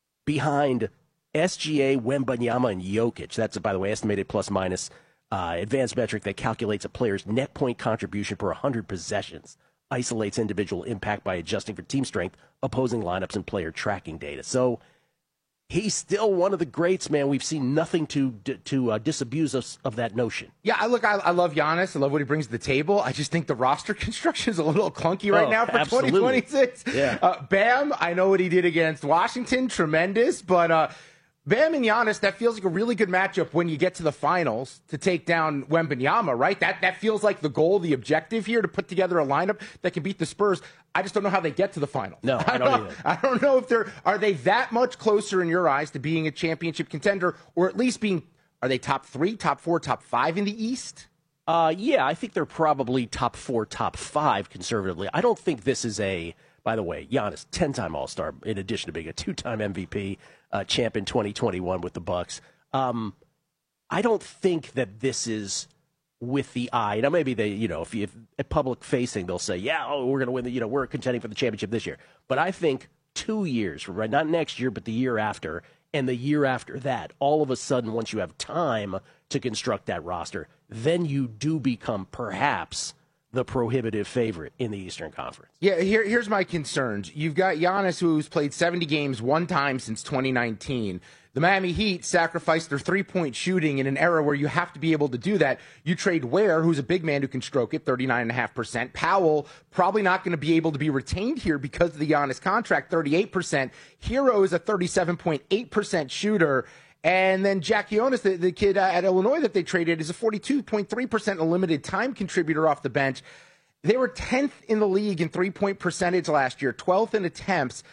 behind S G A, Wembanyama, and Jokic. That's, by the way, estimated plus minus uh, advanced metric that calculates a player's net point contribution per one hundred possessions. Isolates individual impact by adjusting for team strength, opposing lineups, and player tracking data. So he's still one of the greats, man. We've seen nothing to to uh, disabuse us of that notion. Yeah, I look, I, I love Giannis. I love what he brings to the table. I just think the roster construction is a little clunky right Oh, now for absolutely. twenty twenty-six. Yeah. Uh, Bam, I know what he did against Washington, tremendous, but uh, Bam and Giannis, that feels like a really good matchup when you get to the finals to take down Wembanyama, right? That that feels like the goal, the objective here, to put together a lineup that can beat the Spurs. I just don't know how they get to the finals. No, I don't know, either. I don't know if they're are they that much closer in your eyes to being a championship contender, or at least being, are they top three, top four, top five in the East? Uh, yeah, I think they're probably top four, top five conservatively. I don't think this is a, by the way, Giannis, ten-time All-Star, in addition to being a two-time M V P, uh, champ in twenty twenty-one with the Bucks. Um, I don't think that this is with the eye. Now, maybe they, you know, if, you, if public facing, they'll say, yeah, oh, we're going to win the, you know, we're contending for the championship this year. But I think two years, right, not next year, but the year after, and the year after that, all of a sudden, once you have time to construct that roster, then you do become perhaps the prohibitive favorite in the Eastern Conference. Yeah, here, here's my concerns. You've got Giannis, who's played seventy games one time since twenty nineteen. The Miami Heat sacrificed their three-point shooting in an era where you have to be able to do that. You trade Ware, who's a big man who can stroke it, thirty-nine point five percent. Powell, probably not going to be able to be retained here because of the Giannis contract, thirty-eight percent. Hero is a thirty-seven point eight percent shooter. And then Jack Jonas, the, the kid uh, at Illinois that they traded, is a forty-two point three percent a limited time contributor off the bench. They were tenth in the league in three-point percentage last year, twelfth in attempts.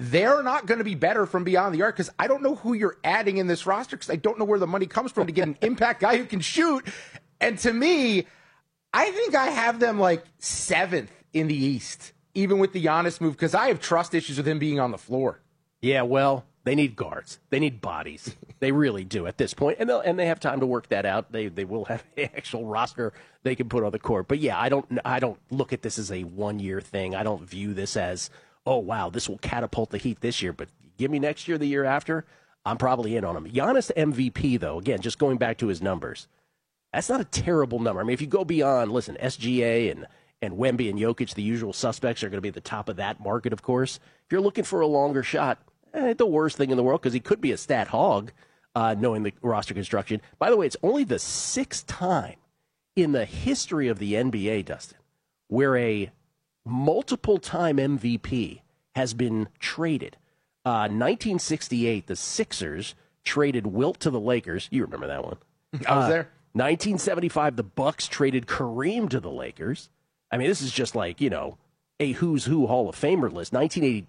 they're not going to be better from beyond the arc because I don't know who you're adding in this roster because I don't know where the money comes from to get an impact guy who can shoot. And to me, I think I have them like seventh in the East, even with the Giannis move, because I have trust issues with him being on the floor. Yeah, well, they need guards. They need bodies. They really do at this point, and they and they have time to work that out. They they will have an actual roster they can put on the court. But yeah, I don't I don't look at this as a one year thing. I don't view this as, oh wow, this will catapult the Heat this year. But give me next year, the year after, I'm probably in on him. Giannis M V P though, again, just going back to his numbers, that's not a terrible number. I mean, if you go beyond, listen, S G A and and Wemby and Jokic, the usual suspects, are going to be at the top of that market, of course. If you're looking for a longer shot, eh, the worst thing in the world, because he could be a stat hog, uh, knowing the roster construction. By the way, it's only the sixth time in the history of the N B A, Dustin, where a multiple-time M V P has been traded. Uh, nineteen sixty-eight, the Sixers traded Wilt to the Lakers. You remember that one. I was uh, there. nineteen seventy-five, the Bucks traded Kareem to the Lakers. I mean, this is just like, you know, a who's who Hall of Famer list. nineteen eighty-two.